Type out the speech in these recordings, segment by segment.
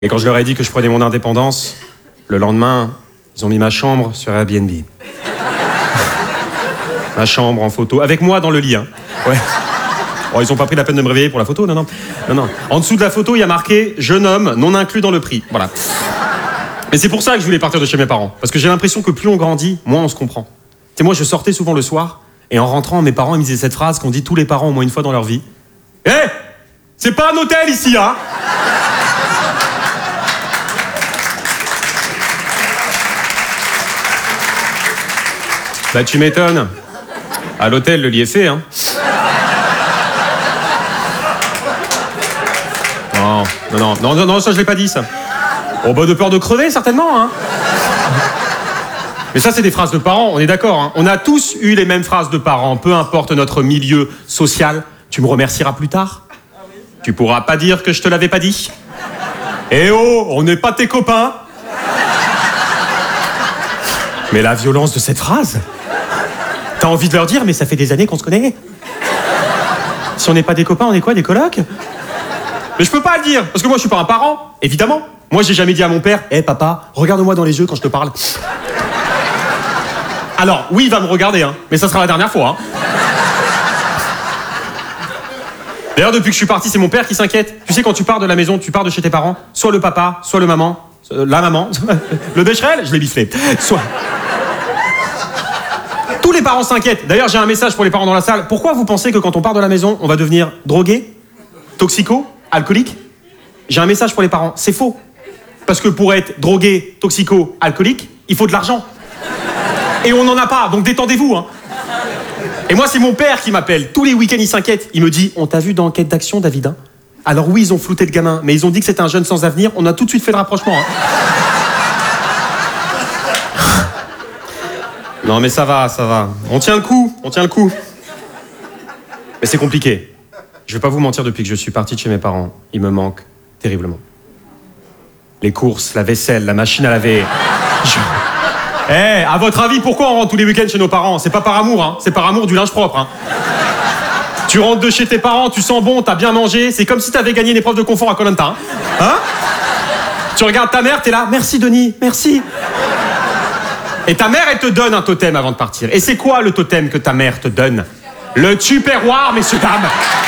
Et quand je leur ai dit que je prenais mon indépendance, le lendemain, ils ont mis ma chambre sur Airbnb. Ma chambre en photo, avec moi dans le lit, hein. Ouais. Oh, ils ont pas pris la peine de me réveiller pour la photo, non. En dessous de la photo, il y a marqué « Jeune homme, non inclus dans le prix ». Voilà. Et c'est pour ça que je voulais partir de chez mes parents. Parce que j'ai l'impression que plus on grandit, moins on se comprend. Tu sais, moi, je sortais souvent le soir, et en rentrant, mes parents ils me disaient cette phrase qu'ont dit tous les parents au moins une fois dans leur vie. « Hé, c'est pas un hôtel ici, hein !» Bah tu m'étonnes. À l'hôtel, le lit est fait, hein. Non, ça je l'ai pas dit, ça. Oh bah de peur de crever, certainement, hein. Mais ça, c'est des phrases de parents, on est d'accord, hein. On a tous eu les mêmes phrases de parents, peu importe notre milieu social. Tu me remercieras plus tard. Tu pourras pas dire que je te l'avais pas dit. Eh oh, on n'est pas tes copains. Mais la violence de cette phrase. T'as envie de leur dire, mais ça fait des années qu'on se connaît. Si on n'est pas des copains, on est quoi, des colocs? Mais je peux pas le dire, parce que moi je suis pas un parent, évidemment. Moi j'ai jamais dit à mon père, hé papa, regarde-moi dans les yeux quand je te parle. Alors, oui, il va me regarder, hein, mais ça sera la dernière fois. Hein. D'ailleurs, depuis que je suis parti, c'est mon père qui s'inquiète. Tu sais, quand tu pars de la maison, tu pars de chez tes parents, soit le papa, soit le maman, la maman, le Becherel, je l'ai bifflé, soit... Tous les parents s'inquiètent. D'ailleurs, j'ai un message pour les parents dans la salle. Pourquoi vous pensez que quand on part de la maison, on va devenir drogué, toxico, alcoolique? J'ai un message pour les parents. C'est faux. Parce que pour être drogué, toxico, alcoolique, il faut de l'argent. Et on n'en a pas, donc détendez-vous. Hein. Et moi, c'est mon père qui m'appelle. Tous les week-ends, il s'inquiète. Il me dit, on t'a vu dans Enquête d'action, David, hein? Alors oui, ils ont flouté le gamin, mais ils ont dit que c'était un jeune sans avenir. On a tout de suite fait le rapprochement. Hein. Non mais ça va. On tient le coup. Mais c'est compliqué. Je vais pas vous mentir, depuis que je suis parti de chez mes parents, il me manque terriblement. Les courses, la vaisselle, la machine à laver... à votre avis, pourquoi on rentre tous les week-ends chez nos parents? C'est pas par amour, hein. C'est par amour du linge propre, hein. Tu rentres de chez tes parents, tu sens bon, t'as bien mangé, c'est comme si t'avais gagné une épreuve de confort à Koh-Lanta, hein. Tu regardes ta mère, t'es là, merci Denis, merci. Et ta mère, elle te donne un totem avant de partir. Et c'est quoi le totem que ta mère te donne? Le tupperware, messieurs, dames.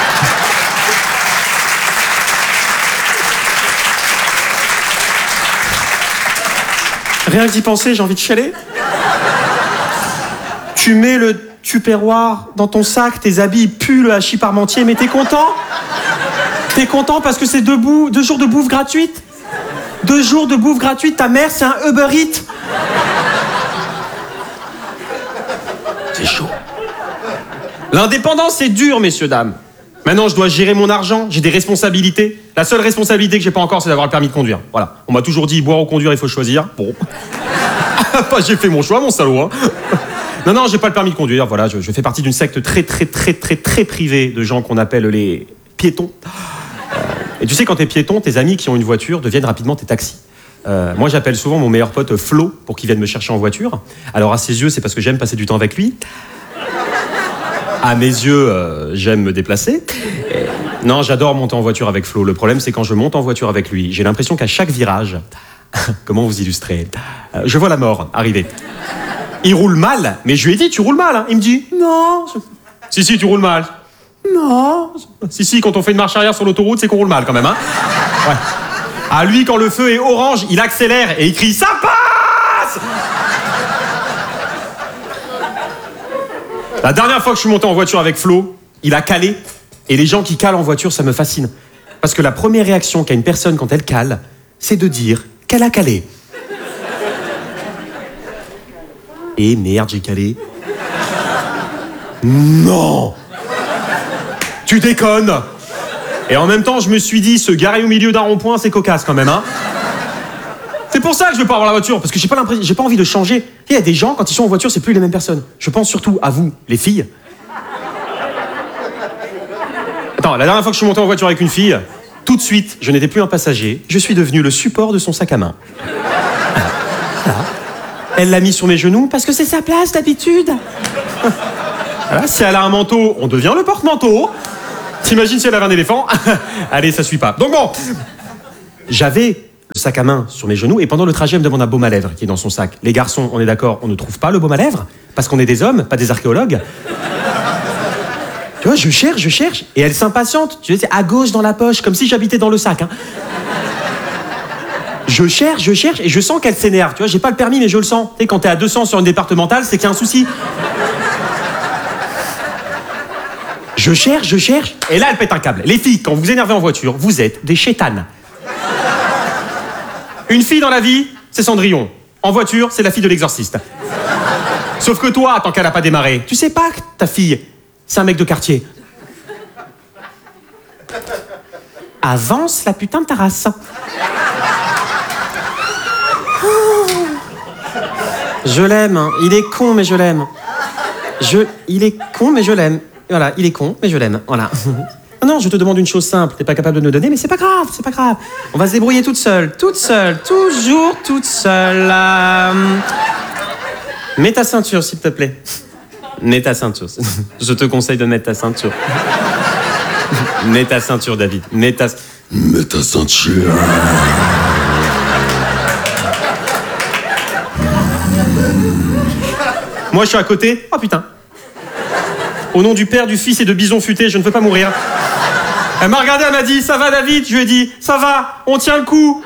Rien que d'y penser, j'ai envie de chialer. Tu mets le tupperware dans ton sac, tes habits puent le hachis parmentier, mais t'es content? T'es content parce que c'est 2 jours de bouffe gratuite? 2 jours de bouffe gratuite, ta mère, c'est un Uber Eats. C'est chaud. L'indépendance, c'est dur, messieurs, dames. Maintenant, je dois gérer mon argent, j'ai des responsabilités. La seule responsabilité que j'ai pas encore, c'est d'avoir le permis de conduire. Voilà. On m'a toujours dit, boire ou conduire, il faut choisir. Bon. J'ai fait mon choix, mon salaud. Hein. Non, j'ai pas le permis de conduire. Voilà, je fais partie d'une secte très privée de gens qu'on appelle les piétons. Et tu sais, quand t'es piéton, tes amis qui ont une voiture deviennent rapidement tes taxis. Moi, j'appelle souvent mon meilleur pote Flo pour qu'il vienne me chercher en voiture. Alors, à ses yeux, c'est parce que j'aime passer du temps avec lui. À mes yeux, j'aime me déplacer. Non, j'adore monter en voiture avec Flo. Le problème, c'est quand je monte en voiture avec lui, j'ai l'impression qu'à chaque virage, comment vous illustrer, je vois la mort arriver. Il roule mal, mais je lui ai dit, tu roules mal. Hein. Il me dit, non. Si, tu roules mal. Non. Si, quand on fait une marche arrière sur l'autoroute, c'est qu'on roule mal quand même. Hein. Ouais. À lui, quand le feu est orange, il accélère et il crie « Ça passe !» La dernière fois que je suis monté en voiture avec Flo, il a calé. Et les gens qui calent en voiture, ça me fascine. Parce que la première réaction qu'a une personne quand elle cale, c'est de dire qu'elle a calé. Et merde, j'ai calé. Non! Tu déconnes! Et en même temps, je me suis dit, se garer au milieu d'un rond-point, c'est cocasse quand même, hein. C'est pour ça que je veux pas avoir la voiture, parce que j'ai pas envie de changer. Il y a des gens, quand ils sont en voiture, c'est plus les mêmes personnes. Je pense surtout à vous, les filles. Attends, la dernière fois que je suis monté en voiture avec une fille, tout de suite, je n'étais plus un passager, je suis devenu le support de son sac à main. Voilà. Elle l'a mis sur mes genoux, parce que c'est sa place d'habitude. Voilà. Si elle a un manteau, on devient le porte-manteau. T'imagines si elle avait un éléphant? Allez, ça suit pas. Donc bon, j'avais le sac à main sur mes genoux, et pendant le trajet, elle me demande un baume à lèvres qui est dans son sac. Les garçons, on est d'accord, on ne trouve pas le baume à lèvres, parce qu'on est des hommes, pas des archéologues. Tu vois, je cherche, et elle s'impatiente. Tu sais, c'est à gauche dans la poche, comme si j'habitais dans le sac. Hein. Je cherche, et je sens qu'elle s'énerve. Tu vois, j'ai pas le permis, mais je le sens. Tu sais, quand t'es à 200 sur une départementale, c'est qu'il y a un souci. Je cherche, et là, elle pète un câble. Les filles, quand vous vous énervez en voiture, vous êtes des chétanes. Une fille dans la vie, c'est Cendrillon. En voiture, c'est la fille de l'exorciste. Sauf que toi, tant qu'elle a pas démarré, tu sais pas que ta fille, c'est un mec de quartier. Avance la putain de ta race. Je l'aime, hein. Il est con, mais je l'aime. Il est con, mais je l'aime. Voilà, il est con, mais je l'aime. Voilà. Non, je te demande une chose simple. T'es pas capable de me donner, mais c'est pas grave. On va se débrouiller toute seule, toujours toute seule. Mets ta ceinture, s'il te plaît. Mets ta ceinture. Je te conseille de mettre ta ceinture. Mets ta ceinture, David. Mets ta ceinture. Moi, je suis à côté. Oh putain. Au nom du Père, du Fils et de Bison futé, je ne veux pas mourir. Elle m'a regardé, elle m'a dit, ça va David? Je lui ai dit, ça va, on tient le coup.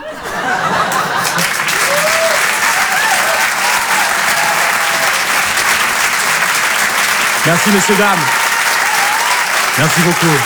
Merci messieurs, dames. Merci beaucoup.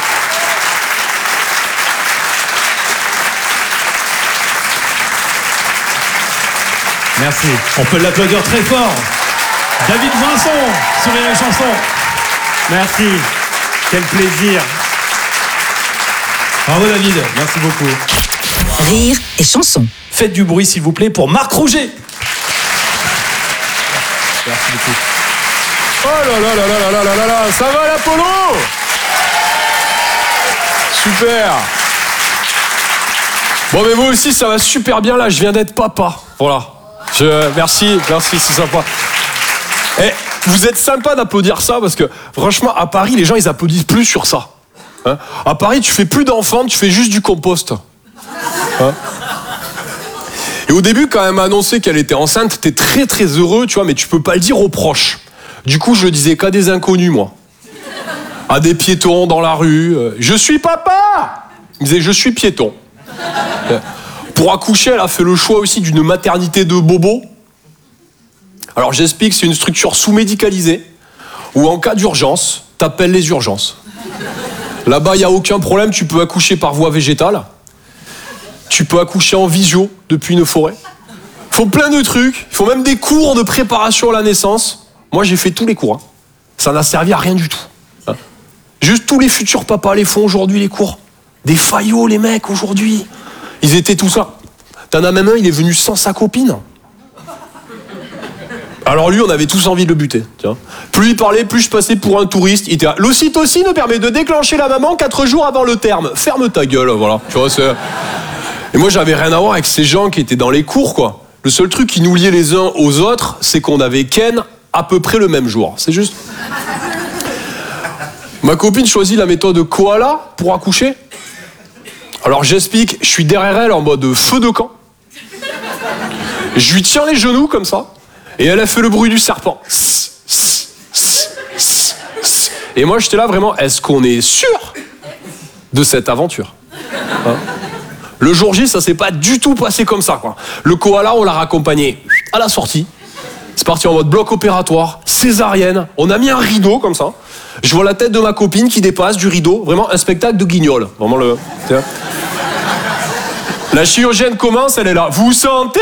Merci. On peut l'applaudir très fort. David Vincent sur les chansons. Merci. Quel plaisir. Bravo David. Merci beaucoup. Rire et chanson. Faites du bruit s'il vous plaît pour Marc Rouget. Merci beaucoup. Oh là là là là là là là là, ça va l'Apollo? Super. Bon mais vous aussi ça va super bien là, je viens d'être papa. Voilà. Merci, c'est sympa. Et vous êtes sympa d'applaudir ça parce que franchement à Paris les gens ils applaudissent plus sur ça. Hein, à Paris tu fais plus d'enfants, tu fais juste du compost. Hein. Et au début quand elle m'a annoncé qu'elle était enceinte, t'es très très heureux tu vois, mais tu peux pas le dire aux proches. Du coup je le disais qu'à des inconnus moi. À des piétons dans la rue. Je suis papa. Il me disait je suis piéton. Pour accoucher, elle a fait le choix aussi d'une maternité de bobo. Alors j'explique, c'est une structure sous-médicalisée où en cas d'urgence, t'appelles les urgences. Là-bas, il n'y a aucun problème, tu peux accoucher par voie végétale. Tu peux accoucher en visio depuis une forêt. Il faut plein de trucs, il faut même des cours de préparation à la naissance. Moi, j'ai fait tous les cours. Hein. Ça n'a servi à rien du tout. Hein. Juste tous les futurs papas les font aujourd'hui, les cours. Des faillots, les mecs, aujourd'hui. Ils étaient tous là. T'en as même un, il est venu sans sa copine. Alors lui, on avait tous envie de le buter. Tiens. Plus il parlait, plus je passais pour un touriste. Il était là. L'ocytocine permet de déclencher la maman 4 jours avant le terme. Ferme ta gueule, voilà. Tu vois, c'est... Et moi, j'avais rien à voir avec ces gens qui étaient dans les cours, quoi. Le seul truc qui nous liait les uns aux autres, c'est qu'on avait Ken à peu près le même jour. C'est juste. Ma copine choisit la méthode koala pour accoucher. Alors j'explique, je suis derrière elle en mode feu de camp. Je lui tiens les genoux comme ça. Et elle a fait le bruit du serpent. Et moi j'étais là vraiment, est-ce qu'on est sûr de cette aventure hein? Le jour J, ça s'est pas du tout passé comme ça, quoi. Le koala, on l'a raccompagné à la sortie. C'est parti en mode bloc opératoire, césarienne. On a mis un rideau comme ça. Je vois la tête de ma copine qui dépasse du rideau. Vraiment un spectacle de guignol. Vraiment le... La chirurgienne commence, elle est là. Vous sentez?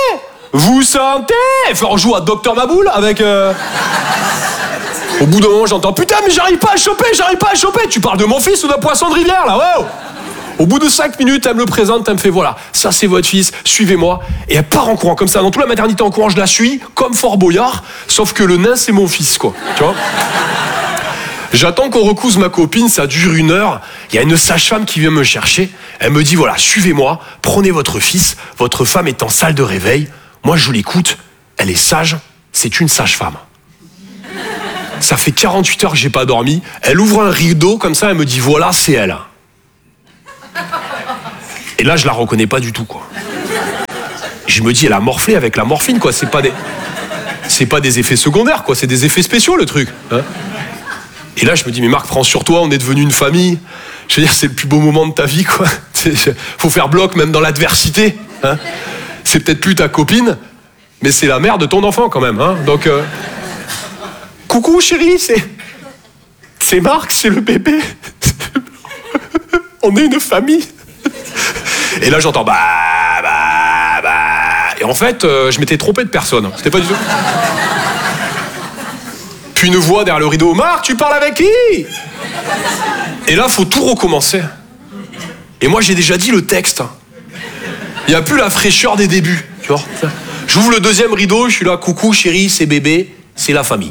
Enfin, on joue à Docteur Maboul avec... Au bout d'un moment, j'entends « Putain, mais j'arrive pas à le choper. Tu parles de mon fils ou d'un poisson de rivière, là, wow !» Au bout de 5 minutes, elle me le présente, elle me fait « Voilà, ça c'est votre fils, suivez-moi. » Et elle part en courant comme ça. Dans toute la maternité en courant, je la suis, comme Fort Boyard, sauf que le nain, c'est mon fils, quoi. Tu vois ? J'attends qu'on recouse ma copine, ça dure 1 heure. Il y a une sage-femme qui vient me chercher. Elle me dit « Voilà, suivez-moi, prenez votre fils. Votre femme est en salle de réveil. Moi, je l'écoute. Elle est sage. C'est une sage-femme. » Ça fait 48 heures que j'ai pas dormi. Elle ouvre un rideau comme ça, elle me dit « Voilà, c'est elle. » Et là, je la reconnais pas du tout, quoi. Je me dis, elle a morflé avec la morphine, quoi. C'est pas des effets secondaires, quoi. C'est des effets spéciaux, le truc. Hein. Et là, je me dis, mais Marc, prends sur toi, on est devenu une famille. Je veux dire, c'est le plus beau moment de ta vie, quoi. Faut faire bloc, même dans l'adversité. Hein. C'est peut-être plus ta copine, mais c'est la mère de ton enfant, quand même. Hein. Donc, coucou, chérie, c'est Marc, c'est le bébé. On est une famille. Et là, j'entends Et en fait, je m'étais trompé de personne. C'était pas du tout. Puis une voix derrière le rideau. Marc, tu parles avec qui? Et là, faut tout recommencer. Et moi, j'ai déjà dit le texte. Il n'y a plus la fraîcheur des débuts. Tu vois. J'ouvre le deuxième rideau, je suis là. Coucou, chérie, c'est bébé, c'est la famille.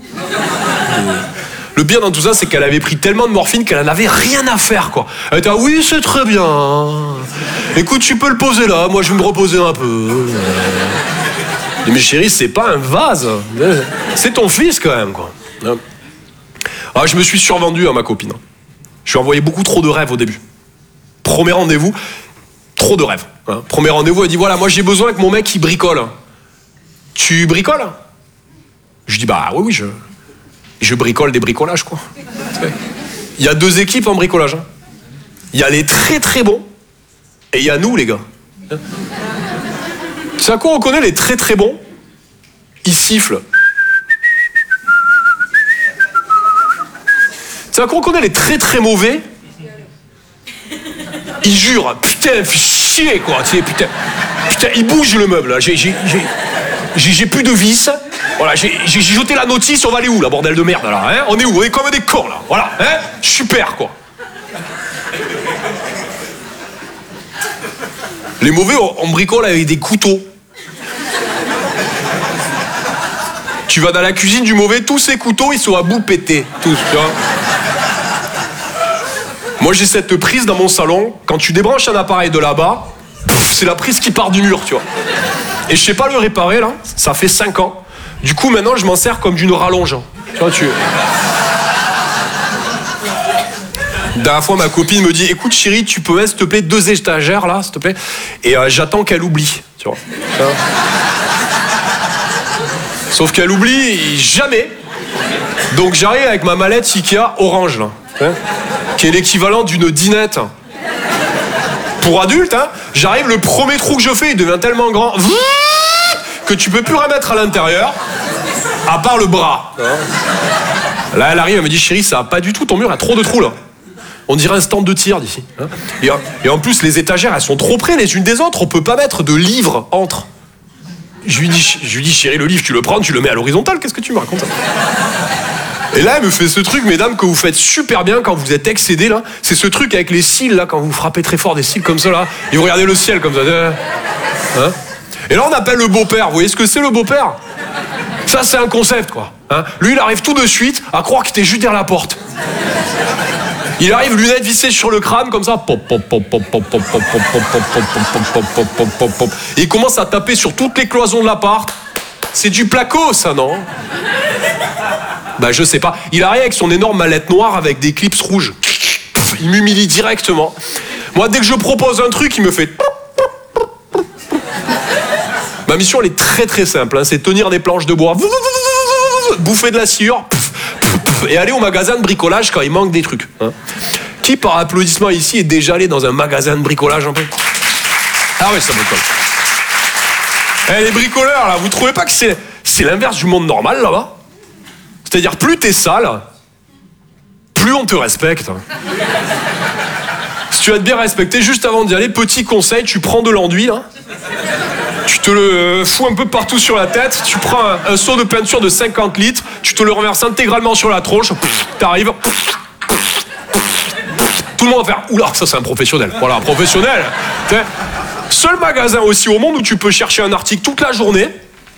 Le pire dans tout ça, c'est qu'elle avait pris tellement de morphine qu'elle en avait rien à faire, quoi. Elle était oui, c'est très bien. Écoute, tu peux le poser là, moi je vais me reposer un peu. Mais chérie, c'est pas un vase. C'est ton fils, quand même, quoi. Ah, je me suis survendu à ma copine. Je lui ai envoyé beaucoup trop de rêves au début. Premier rendez-vous, trop de rêves. Hein. Premier rendez-vous, elle dit, voilà, moi j'ai besoin que mon mec, il bricole. Tu bricoles? Je dis, bah oui, je bricole des bricolages, quoi. Il y a 2 équipes en bricolage. Hein. Il y a les très très bons et il y a nous, les gars. C'est à quoi on connaît les très très bons? Ils sifflent. C'est à quoi on connaît les très très mauvais? Ils jurent. Putain, fais chier, quoi. Putain, il bouge le meuble, là. J'ai plus de vis. Voilà, j'ai jeté la notice, on va aller où, là, bordel de merde, là, hein? On est où? On est comme des cons, là. Voilà, hein? Super, quoi. Les mauvais, on bricole avec des couteaux. Tu vas dans la cuisine du mauvais, tous ces couteaux, ils sont à bout pétés. Tous, tu vois. Moi, j'ai cette prise dans mon salon. Quand tu débranches un appareil de là-bas, c'est la prise qui part du mur, tu vois. Et je sais pas le réparer, là. Ça fait 5 ans. Du coup, maintenant, je m'en sers comme d'une rallonge. Tu vois, La dernière fois, ma copine me dit, écoute, chérie, tu peux mettre, s'il te plaît, 2 étagères, là, s'il te plaît. Et j'attends qu'elle oublie, tu vois. Sauf qu'elle oublie jamais. Donc, j'arrive avec ma mallette Ikea orange, là. Hein, qui est l'équivalent d'une dinette. Pour adulte, hein, j'arrive, le premier trou que je fais, il devient tellement grand que tu peux plus remettre à l'intérieur, à part le bras. Là, elle arrive, elle me dit, chérie, ça va pas du tout, ton mur a trop de trous, là. On dirait un stand de tir d'ici. Et en plus, les étagères, elles sont trop près les unes des autres, on peut pas mettre de livres entre. Je lui dis, chérie, le livre, tu le prends, tu le mets à l'horizontale, qu'est-ce que tu me racontes? Et là, elle me fait ce truc, mesdames, que vous faites super bien quand vous êtes excédés, là. C'est ce truc avec les cils, là, quand vous frappez très fort des cils comme ça, là. Et vous regardez le ciel comme ça. Hein? Et là, on appelle le beau-père. Vous voyez ce que c'est, le beau-père? Ça, c'est un concept, quoi. Hein? Lui, il arrive tout de suite à croire qu'il était juste derrière la porte. Il arrive, lunettes vissées sur le crâne, comme ça. Et il commence à taper sur toutes les cloisons de l'appart. C'est du placo, ça, non? Bah, je sais pas. Il arrive avec son énorme mallette noire avec des clips rouges. Il m'humilie directement. Moi, dès que je propose un truc, il me fait... Ma mission, elle est très très simple. Hein. C'est tenir des planches de bois, bouffer de la sciure, et aller au magasin de bricolage quand il manque des trucs. Hein. Qui, par applaudissement ici, est déjà allé dans un magasin de bricolage un peu? Ah oui, ça bricole. Eh, les bricoleurs, là, vous trouvez pas que c'est l'inverse du monde normal, là-bas? C'est-à-dire, plus t'es sale, plus on te respecte. Si tu vas te bien respecter, juste avant d'y aller, petit conseil, tu prends de l'enduit, hein, tu te le fous un peu partout sur la tête, tu prends un seau de peinture de 50 litres, tu te le renverses intégralement sur la tronche, t'arrives, tout le monde va faire « Oula, ça c'est un professionnel ». Voilà, un professionnel. Seul magasin aussi au monde où tu peux chercher un article toute la journée,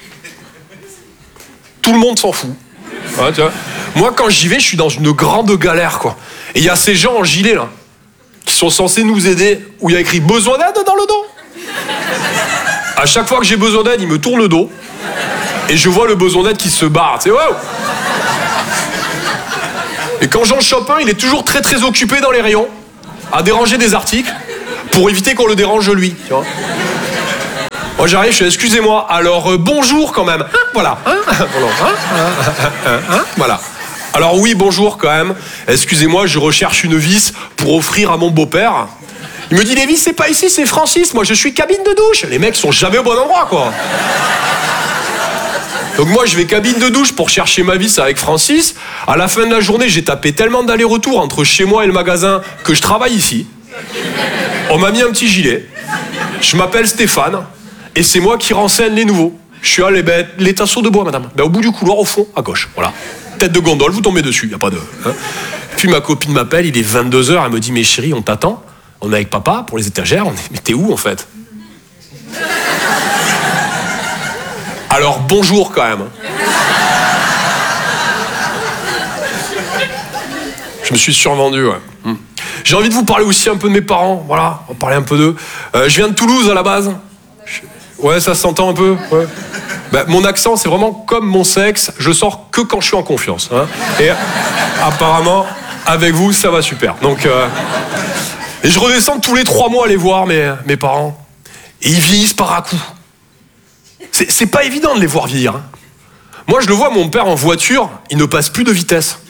tout le monde s'en fout. Ouais, tu vois. Moi, quand j'y vais, je suis dans une grande galère, quoi. Et il y a ces gens en gilet, là, qui sont censés nous aider, où il y a écrit « Besoin d'aide » dans le dos. À chaque fois que j'ai besoin d'aide, ils me tournent le dos, et je vois le besoin d'aide qui se barre. Tu sais, wow. Et quand j'en chope un, il est toujours très très occupé dans les rayons, à déranger des articles, pour éviter qu'on le dérange lui, tu vois. Moi j'arrive, je fais excusez-moi, alors bonjour quand même. Voilà. Voilà. Alors oui, bonjour quand même. Excusez-moi, je recherche une vis pour offrir à mon beau-père. Il me dit les vis, c'est pas ici, c'est Francis. Moi je suis cabine de douche. Les mecs sont jamais au bon endroit, quoi. Donc moi je vais cabine de douche pour chercher ma vis avec Francis. À la fin de la journée, j'ai tapé tellement d'allers-retours entre chez moi et le magasin que je travaille ici. On m'a mis un petit gilet. Je m'appelle Stéphane. Et c'est moi qui renseigne les nouveaux. Je suis à les tasseaux de bois, madame. Au bout du couloir, au fond, à gauche. Voilà. Tête de gondole, vous tombez dessus. Y a pas de... Hein. Puis ma copine m'appelle, il est 22h. Elle me dit, mais chérie, on t'attend. On est avec papa pour les étagères. Mais t'es où, en fait? Alors, bonjour, quand même. Je me suis survendu, ouais. J'ai envie de vous parler aussi un peu de mes parents. Voilà, on va parler un peu d'eux. Je viens de Toulouse, à la base. Ouais, ça s'entend un peu. Ouais. Bah, mon accent, c'est vraiment comme mon sexe. Je sors que quand je suis en confiance. Hein. Et apparemment, avec vous, ça va super. Donc, et je redescends tous les 3 mois aller voir mes parents. Et ils vieillissent par à coups. C'est pas évident de les voir vieillir. Hein. Moi, je le vois, mon père en voiture, il ne passe plus de vitesse.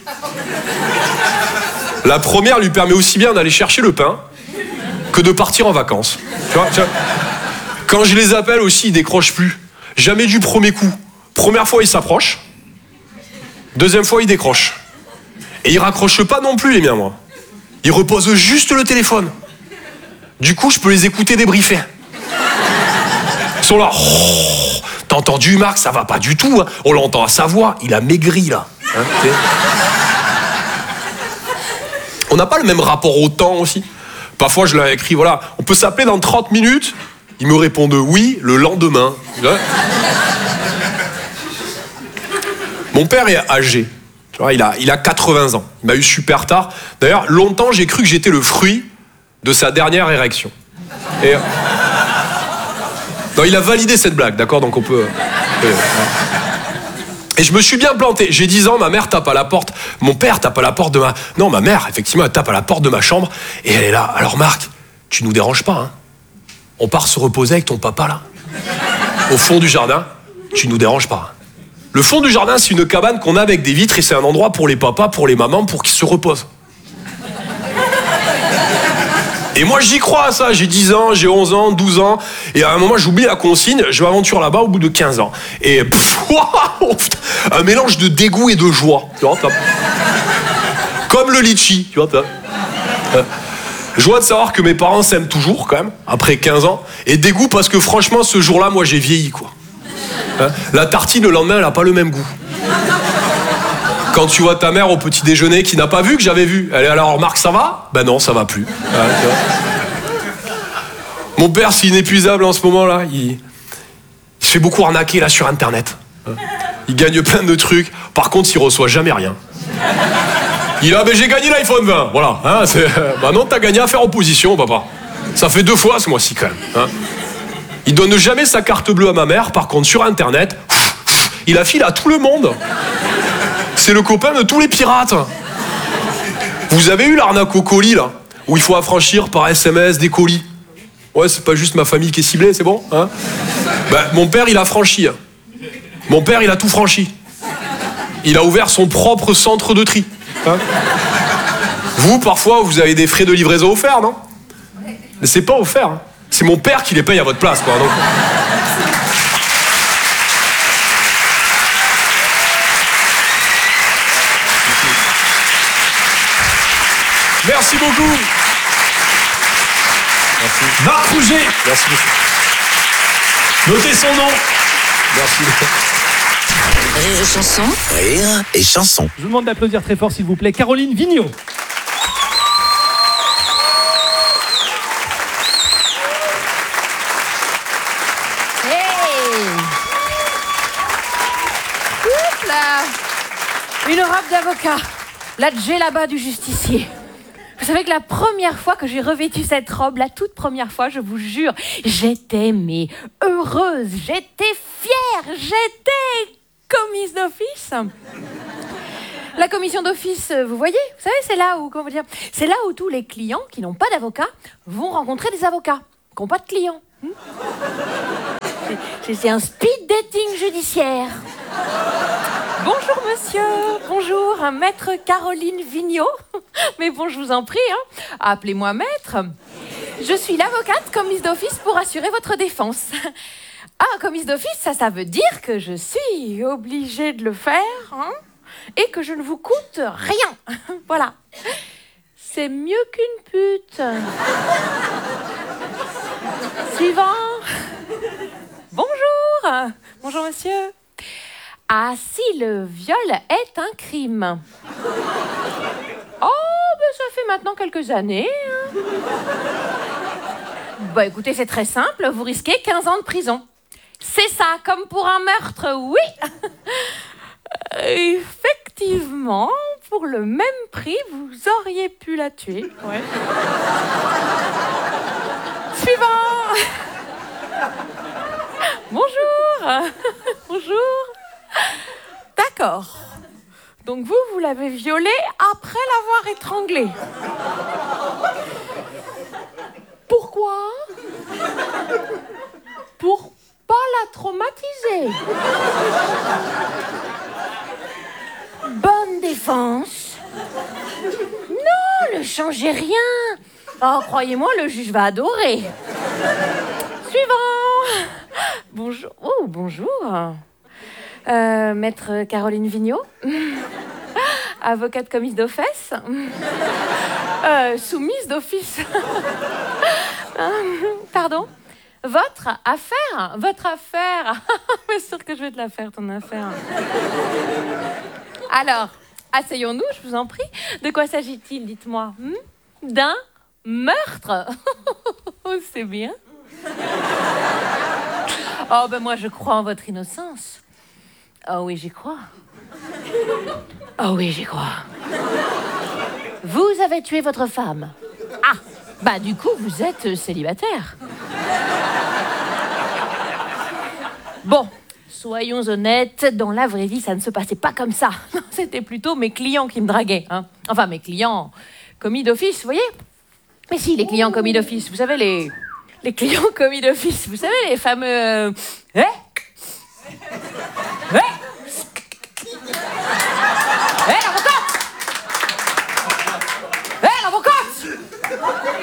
La première lui permet aussi bien d'aller chercher le pain que de partir en vacances. Tu vois. Quand je les appelle aussi, ils décrochent plus. Jamais du premier coup. Première fois, ils s'approchent. Deuxième fois, ils décrochent. Et ils raccrochent pas non plus, les miens, moi. Ils reposent juste le téléphone. Du coup, je peux les écouter débriefer. Ils sont là. Oh, t'as entendu, Marc, ça va pas du tout. Hein. On l'entend à sa voix. Il a maigri, là. Hein, on n'a pas le même rapport au temps aussi. Parfois, je leur ai écrit, voilà, on peut s'appeler dans 30 minutes. Ils me répondent oui le lendemain. Mon père est âgé. Tu vois, il a 80 ans. Il m'a eu super tard. D'ailleurs, longtemps, j'ai cru que j'étais le fruit de sa dernière érection. Et... non, il a validé cette blague, d'accord? Donc on peut... Et je me suis bien planté. J'ai 10 ans, ma mère tape à la porte. Mon père tape à la porte de ma... Non, ma mère, effectivement, elle tape à la porte de ma chambre. Et elle est là. Alors Marc, tu nous déranges pas, hein? On part se reposer avec ton papa, là. Au fond du jardin, tu nous déranges pas. Le fond du jardin, c'est une cabane qu'on a avec des vitres et c'est un endroit pour les papas, pour les mamans, pour qu'ils se reposent. Et moi, j'y crois à ça. J'ai 10 ans, j'ai 11 ans, 12 ans. Et à un moment, j'oublie la consigne. Je m'aventure là-bas au bout de 15 ans. Et un mélange de dégoût et de joie. Tu vois, comme le litchi. Tu vois, joie de savoir que mes parents s'aiment toujours, quand même, après 15 ans. Et dégoût parce que, franchement, ce jour-là, moi, j'ai vieilli, quoi. Hein, la tartine, le lendemain, elle n'a pas le même goût. Quand tu vois ta mère au petit déjeuner qui n'a pas vu que j'avais vu, elle est alors, Marc, ça va? Ben non, ça va plus. Mon père, c'est inépuisable en ce moment-là. Il se fait beaucoup arnaquer, là, sur Internet. Il gagne plein de trucs. Par contre, il reçoit jamais rien. Il a, ben j'ai gagné l'iPhone 20. Voilà. Hein, bah non, t'as gagné à faire opposition, papa. Ça fait 2 fois ce mois-ci, quand même. Hein. Il donne jamais sa carte bleue à ma mère. Par contre, sur Internet, il la file à tout le monde. C'est le copain de tous les pirates. Vous avez eu l'arnaque au colis, là, où il faut affranchir par SMS des colis. Ouais, c'est pas juste ma famille qui est ciblée, c'est bon, hein? Ben, mon père, il a franchi. Mon père, il a tout franchi. Il a ouvert son propre centre de tri. Hein? Vous, parfois, vous avez des frais de livraison offerts, non? Mais c'est pas offert. Hein. C'est mon père qui les paye à votre place, quoi. Donc... Merci beaucoup. Merci. Marc Rouget. Merci beaucoup. Notez son nom. Merci. Rire et chanson. Rire et chanson. Je vous demande d'applaudir très fort, s'il vous plaît, Caroline Vigneault. Hey! Oups là! Une robe d'avocat, la djellaba du justicier. Vous savez que la première fois que j'ai revêtu cette robe, la toute première fois, je vous jure, j'étais heureuse, j'étais fière, j'étais commise d'office. La commission d'office, vous voyez, vous savez, c'est là où, comment dire, c'est là où tous les clients qui n'ont pas d'avocat vont rencontrer des avocats qui n'ont pas de clients. C'est un speed dating judiciaire. Bonjour monsieur, bonjour, maître Caroline Vigneault. Mais bon, je vous en prie, hein. Appelez-moi maître. Je suis l'avocate commise d'office pour assurer votre défense. Ah, commise d'office, ça veut dire que je suis obligée de le faire, hein, et que je ne vous coûte rien. Voilà. C'est mieux qu'une pute. Suivant. Bonjour. Bonjour monsieur. Ah si, le viol est un crime. Oh, ben ça fait maintenant quelques années. Hein. Bah écoutez, c'est très simple, vous risquez 15 ans de prison. C'est ça, comme pour un meurtre, oui. Effectivement, pour le même prix, vous auriez pu la tuer. Ouais. Suivant. Bonjour. Bonjour. D'accord. Donc vous l'avez violée après l'avoir étranglée. Pourquoi ? Pour pas la traumatiser. Bonne défense. Non, ne changez rien. Oh, croyez-moi, le juge va adorer. Suivant. Bonjour. Oh, bonjour. Maître Caroline Vigneault. Avocate commise d'office. Soumise d'office. Pardon. Votre affaire. Mais sûr que je vais te la faire, ton affaire. Alors, asseyons-nous, je vous en prie. De quoi s'agit-il, dites-moi? D'un meurtre. C'est bien. Oh, ben moi, je crois en votre innocence. Oh oui, j'y crois. Oh oui, j'y crois. Vous avez tué votre femme. Ah, bah du coup, vous êtes célibataire. Bon, soyons honnêtes, dans la vraie vie, ça ne se passait pas comme ça. C'était plutôt mes clients qui me draguaient. Hein. Enfin, mes clients commis d'office, vous voyez? Mais si, les clients commis d'office, vous savez, les clients commis d'office, vous savez, les fameux... l'avocate! L'avocate!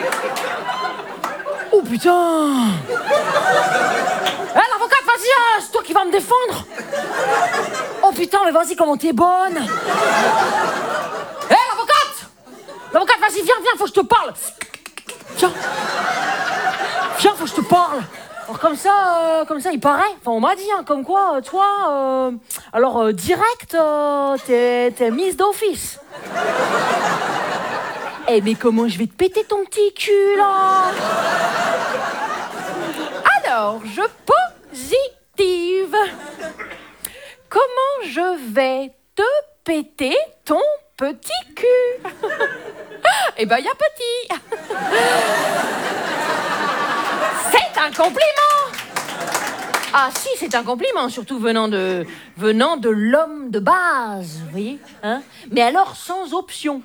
Oh putain! L'avocate, vas-y, c'est toi qui vas me défendre! Oh putain, mais vas-y, comment t'es bonne! L'avocate! L'avocate, vas-y, viens, faut que je te parle! Viens, faut que je te parle! Alors comme ça, il paraît. Enfin, on m'a dit, hein, comme quoi, toi, direct, t'es mise d'office. Eh, mais comment je vais te péter ton petit cul, là? Alors, je positive. Comment je vais te péter ton petit cul? Eh ben, y a petit. C'est un compliment. Ah si, c'est un compliment, surtout venant de l'homme de base, vous voyez, hein? Mais alors sans option.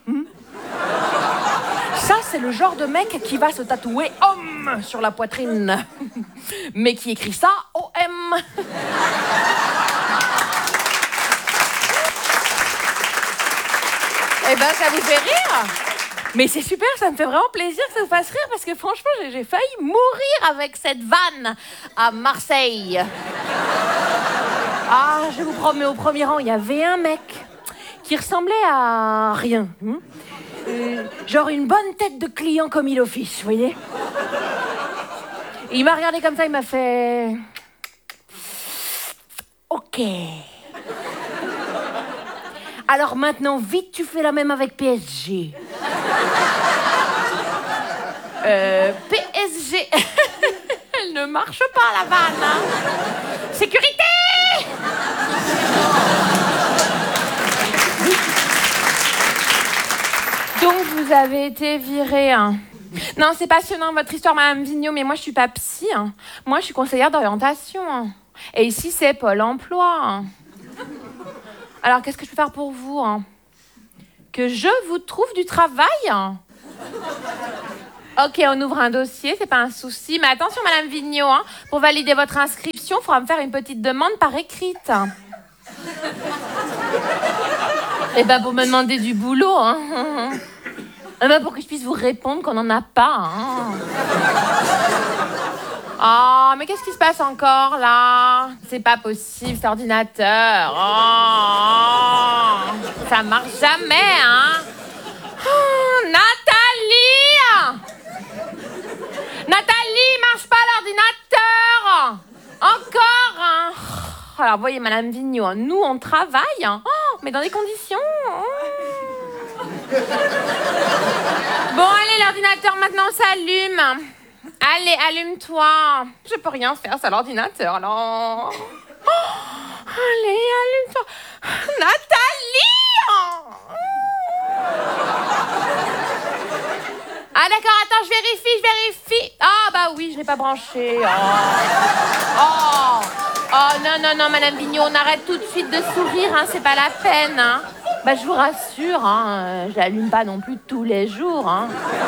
Ça, c'est le genre de mec qui va se tatouer homme sur la poitrine, mais qui écrit ça OM. Eh ben, ça vous fait rire? Mais c'est super, ça me fait vraiment plaisir que ça vous fasse rire parce que franchement, j'ai failli mourir avec cette vanne à Marseille. Ah, je vous promets, au premier rang, il y avait un mec qui ressemblait à rien. Genre une bonne tête de client commis d'office, vous voyez. Et il m'a regardé comme ça, il m'a fait... Ok. Alors maintenant, vite, tu fais la même avec PSG. PSG. Elle ne marche pas, la vanne. Hein. Sécurité! Donc, vous avez été virée. Hein. Non, c'est passionnant, votre histoire, Madame Vigneault, mais moi, je suis pas psy. Hein. Moi, je suis conseillère d'orientation. Hein. Et ici, c'est Pôle emploi. Hein. Alors, qu'est-ce que je peux faire pour vous, hein? Que je vous trouve du travail? Ok, on ouvre un dossier, c'est pas un souci. Mais attention, Madame Vigneault, hein, pour valider votre inscription, il faudra me faire une petite demande par écrite. Eh ben, pour me demander du boulot, hein. Eh ben, pour que je puisse vous répondre qu'on n'en a pas, hein. Oh, mais qu'est-ce qui se passe encore, là? C'est pas possible, cet ordinateur. Oh, ça marche jamais, hein. Oh, Nathalie! Nathalie, marche pas l'ordinateur! Encore, hein. Alors, voyez, Madame Vigneault, hein, nous, on travaille, hein. Oh, mais dans des conditions... Oh. Bon, allez, l'ordinateur, maintenant, s'allume. Allez, allume-toi. Je peux rien faire sur l'ordinateur, alors... Oh, allez, allume-toi. Nathalie! Ah, d'accord, attends, je vérifie. Ah, bah oui, je l'ai pas branché. Oh, non, Madame Vigneault, on arrête tout de suite de sourire, hein, c'est pas la peine, hein. Bah, je vous rassure, hein, je l'allume pas non plus tous les jours, hein.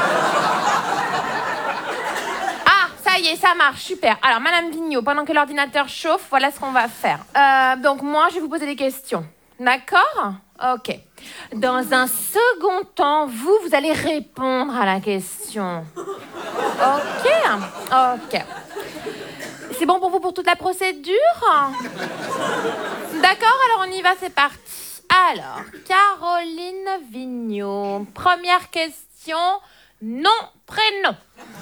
Ah, ça y est, ça marche, super. Alors, Madame Vigneault, pendant que l'ordinateur chauffe, voilà ce qu'on va faire. Donc, moi, je vais vous poser des questions. D'accord ? Ok. Dans un second temps, vous allez répondre à la question. Ok. C'est bon pour vous pour toute la procédure ? D'accord, alors on y va, c'est parti. Alors, Caroline Vigneault, première question, nom, prénom.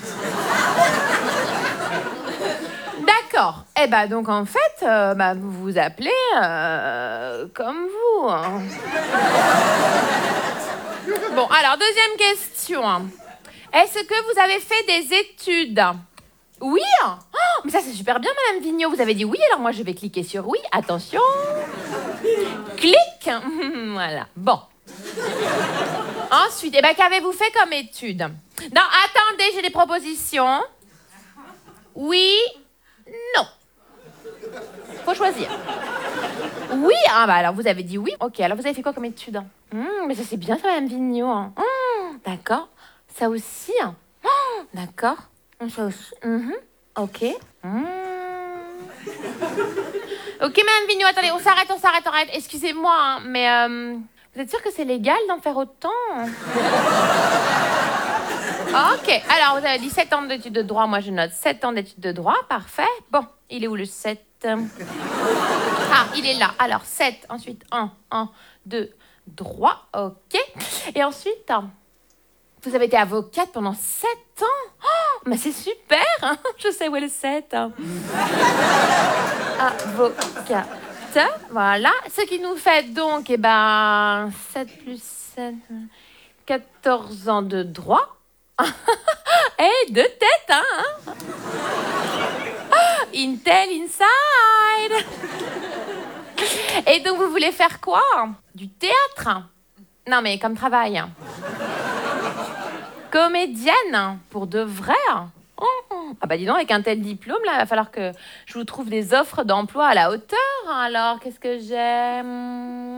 D'accord. Eh ben donc en fait, vous vous appelez comme vous. Hein. Bon, alors deuxième question. Est-ce que vous avez fait des études ? Oui. Oh, mais ça c'est super bien, Madame Vigneault. Vous avez dit oui, alors moi je vais cliquer sur oui. Attention. Clic. Voilà. Bon. Ensuite, qu'avez-vous fait comme études ? Non, attendez, j'ai des propositions. Oui. Non. Faut choisir. Oui, alors vous avez dit oui. Ok, alors vous avez fait quoi comme études ? Mais ça c'est bien ça, Madame Vigneault. D'accord. Ça aussi. D'accord. Ça aussi. Ok. Ok, Madame Vigneault, attendez, on s'arrête. Excusez-moi, hein, mais vous êtes sûre que c'est légal d'en faire autant ? Ok, alors vous avez dit 7 ans d'études de droit, moi je note 7 ans d'études de droit, parfait. Bon, il est où le 7 ? Ah, il est là. Alors 7, ensuite 1, 2, droit, ok. Et ensuite, vous avez été avocate pendant 7 ans ? Oh, mais c'est super, hein. Je sais où est le 7. Avocate, voilà. Ce qui nous fait donc, 7 plus 7, 14 ans de droit. Et de tête, hein. Intel inside. Et donc, vous voulez faire quoi ? Du théâtre ? Non, mais comme travail. Comédienne, pour de vrai. Ah bah dis donc, avec un tel diplôme, là, il va falloir que je vous trouve des offres d'emploi à la hauteur. Alors, qu'est-ce que j'aime ?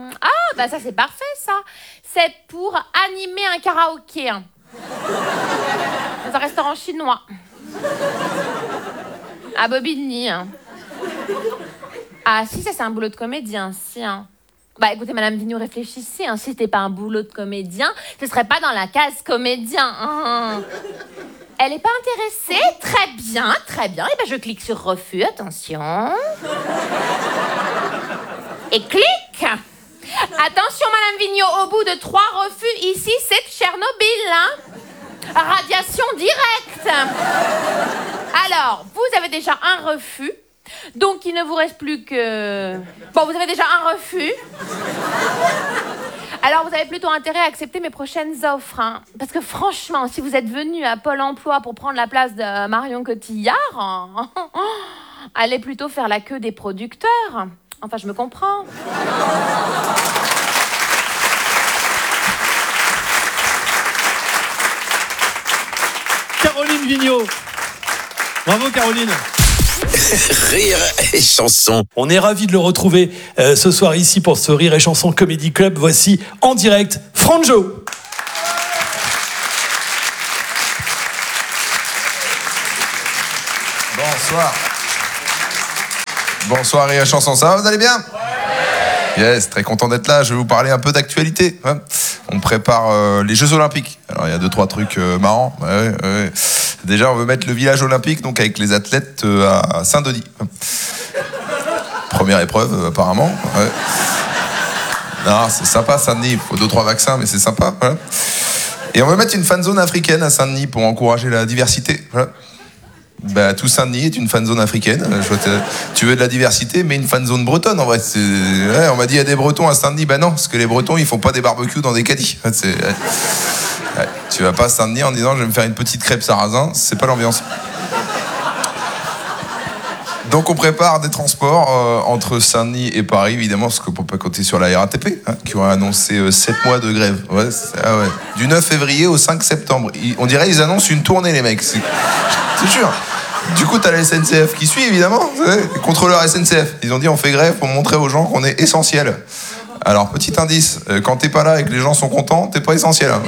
Ah, bah ça, c'est parfait, ça. C'est pour animer un karaoké. Dans un restaurant chinois. À Bobigny. Ah si, ça c'est un boulot de comédien, si. Hein. Bah écoutez, Madame Vigneault, réfléchissez. Hein. Si c'était pas un boulot de comédien, ce serait pas dans la case comédien. Hein. Elle est pas intéressée ? Très bien. Et ben je clique sur refus, attention. Et clique. Attention, Madame Vigneault, au bout de 3 refus, ici c'est Tchernobyl, hein. Radiation directe. Alors, vous avez déjà un refus, donc il ne vous reste plus que... Bon, vous avez déjà un refus. Alors, vous avez plutôt intérêt à accepter mes prochaines offres, hein. Parce que franchement, si vous êtes venu à Pôle emploi pour prendre la place de Marion Cotillard, allez plutôt faire la queue des producteurs. Enfin, je me comprends. Caroline Vigneault. Bravo, Caroline. Rire et chanson. On est ravis de le retrouver ce soir ici pour ce Rire et chanson Comedy Club. Voici en direct Franjo. Bonsoir. Bonsoir Rire et Chanson, ça va, vous allez bien? Yes, très content d'être là. Je vais vous parler un peu d'actualité. Hein. On prépare les Jeux Olympiques. Alors il y a 2-3 trucs marrants. Ouais. Déjà, on veut mettre le village olympique, donc avec les athlètes à Saint-Denis. Première épreuve, apparemment. Ouais. Non, c'est sympa Saint-Denis. Il faut 2-3 vaccins, mais c'est sympa. Voilà. Et on veut mettre une fan zone africaine à Saint-Denis pour encourager la diversité. Voilà. Bah, tout Saint-Denis est une fan zone africaine. Tu veux de la diversité, mais une fan zone bretonne en vrai. Ouais, on m'a dit il y a des Bretons à Saint-Denis. Bah non, parce que les Bretons ils font pas des barbecues dans des caddies. Ouais. Tu vas pas à Saint-Denis en disant je vais me faire une petite crêpe sarrasin, c'est pas l'ambiance. Donc on prépare des transports entre Saint-Denis et Paris, évidemment, parce qu'on peut pas compter sur la RATP, hein, qui aura annoncé 7 mois de grève. Ouais, ouais. Du 9 février au 5 septembre. On dirait ils annoncent une tournée, les mecs. C'est sûr. Du coup, t'as la SNCF qui suit, évidemment. Les contrôleurs SNCF. Ils ont dit on fait grève pour montrer aux gens qu'on est essentiel. Alors, petit indice, quand t'es pas là et que les gens sont contents, t'es pas essentiel. Hein.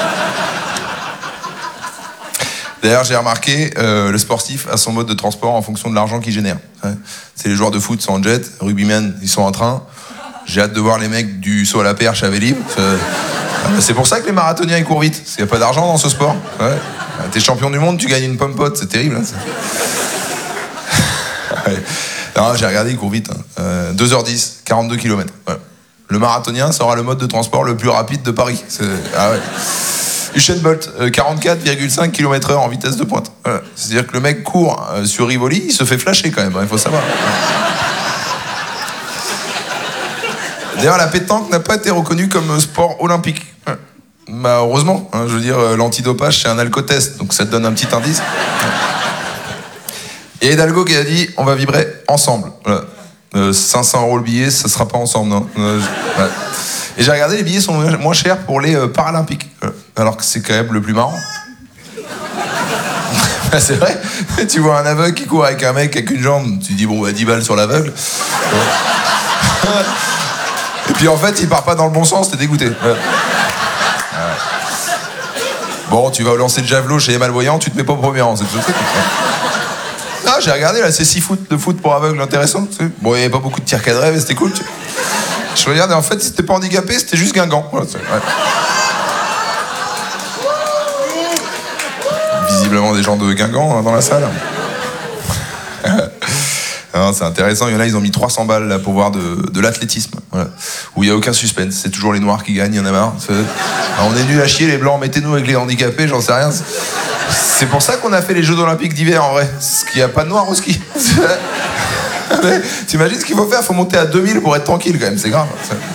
D'ailleurs, j'ai remarqué, le sportif a son mode de transport en fonction de l'argent qu'il génère. C'est les joueurs de foot sont en jet, rugbymen, ils sont en train. J'ai hâte de voir les mecs du saut à la perche à Vélib. C'est pour ça que les marathoniens ils courent vite, parce qu'il n'y a pas d'argent dans ce sport. Ouais. T'es champion du monde, tu gagnes une pomme-pote, c'est terrible. Hein, ouais. Non, j'ai regardé, il court vite. Hein. 2h10, 42 km. Ouais. Le marathonien sera le mode de transport le plus rapide de Paris. Ah ouais. Usain Bolt, 44,5 km/h en vitesse de pointe. Voilà. C'est-à-dire que le mec court sur Rivoli, il se fait flasher quand même, il faut savoir. D'ailleurs, la pétanque n'a pas été reconnue comme sport olympique. Bah, heureusement, hein, je veux dire, l'antidopage, c'est un alcotest, donc ça te donne un petit indice. Et Hidalgo qui a dit, on va vibrer ensemble. Voilà. 500 € le billet, ça sera pas ensemble, non. Ouais. Et j'ai regardé, les billets sont moins chers pour les Paralympiques. Alors que c'est quand même le plus marrant. C'est vrai. Tu vois un aveugle qui court avec un mec avec une jambe, tu dis bon, 10 balles sur l'aveugle. Et puis en fait, il part pas dans le bon sens, t'es dégoûté. Ouais. Bon, tu vas lancer le javelot chez les malvoyants, tu te mets pas au premier rang, c'est tout. Ah, j'ai regardé là, c'est 6 foot de foot pour aveugles intéressant. Tu sais. Bon, il n'y avait pas beaucoup de tirs cadrés, mais c'était cool. Tu sais. Je regardais, en fait, si t'étais pas handicapé, c'était juste Guingamp. Voilà, ouais. Visiblement des gens de Guingamp hein, dans la salle. Non, c'est intéressant, il y en a, ils ont mis 300 balles là, pour voir de l'athlétisme, voilà. Où il n'y a aucun suspense, c'est toujours les noirs qui gagnent, il y en a marre. Alors, on est nuls à chier, les blancs, mettez-nous avec les handicapés, j'en sais rien. C'est pour ça qu'on a fait les Jeux Olympiques d'hiver en vrai, parce qu'il n'y a pas de noirs au ski. T'imagines ce qu'il faut faire? Faut monter à 2000 pour être tranquille quand même, c'est grave.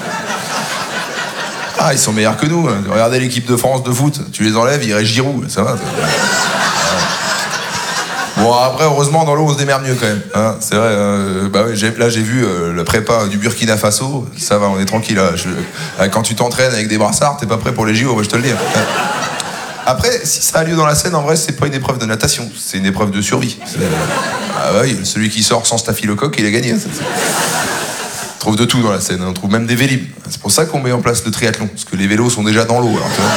Ah, ils sont meilleurs que nous. Regardez l'équipe de France de foot, tu les enlèves, il reste Giroud, ça va. Bon, après, heureusement, dans l'eau, on se démerde mieux quand même. Hein, c'est vrai, bah ouais, là, j'ai vu le prépa du Burkina Faso. Ça va, on est tranquille. Là. Quand tu t'entraînes avec des brassards, t'es pas prêt pour les JO, je te le dis. Après, si ça a lieu dans la Seine, en vrai, c'est pas une épreuve de natation, c'est une épreuve de survie. Ah bah oui, celui qui sort sans staphylocoque, il a gagné. On trouve de tout dans la Seine, on trouve même des vélib. C'est pour ça qu'on met en place le triathlon, parce que les vélos sont déjà dans l'eau. Alors, tu vois.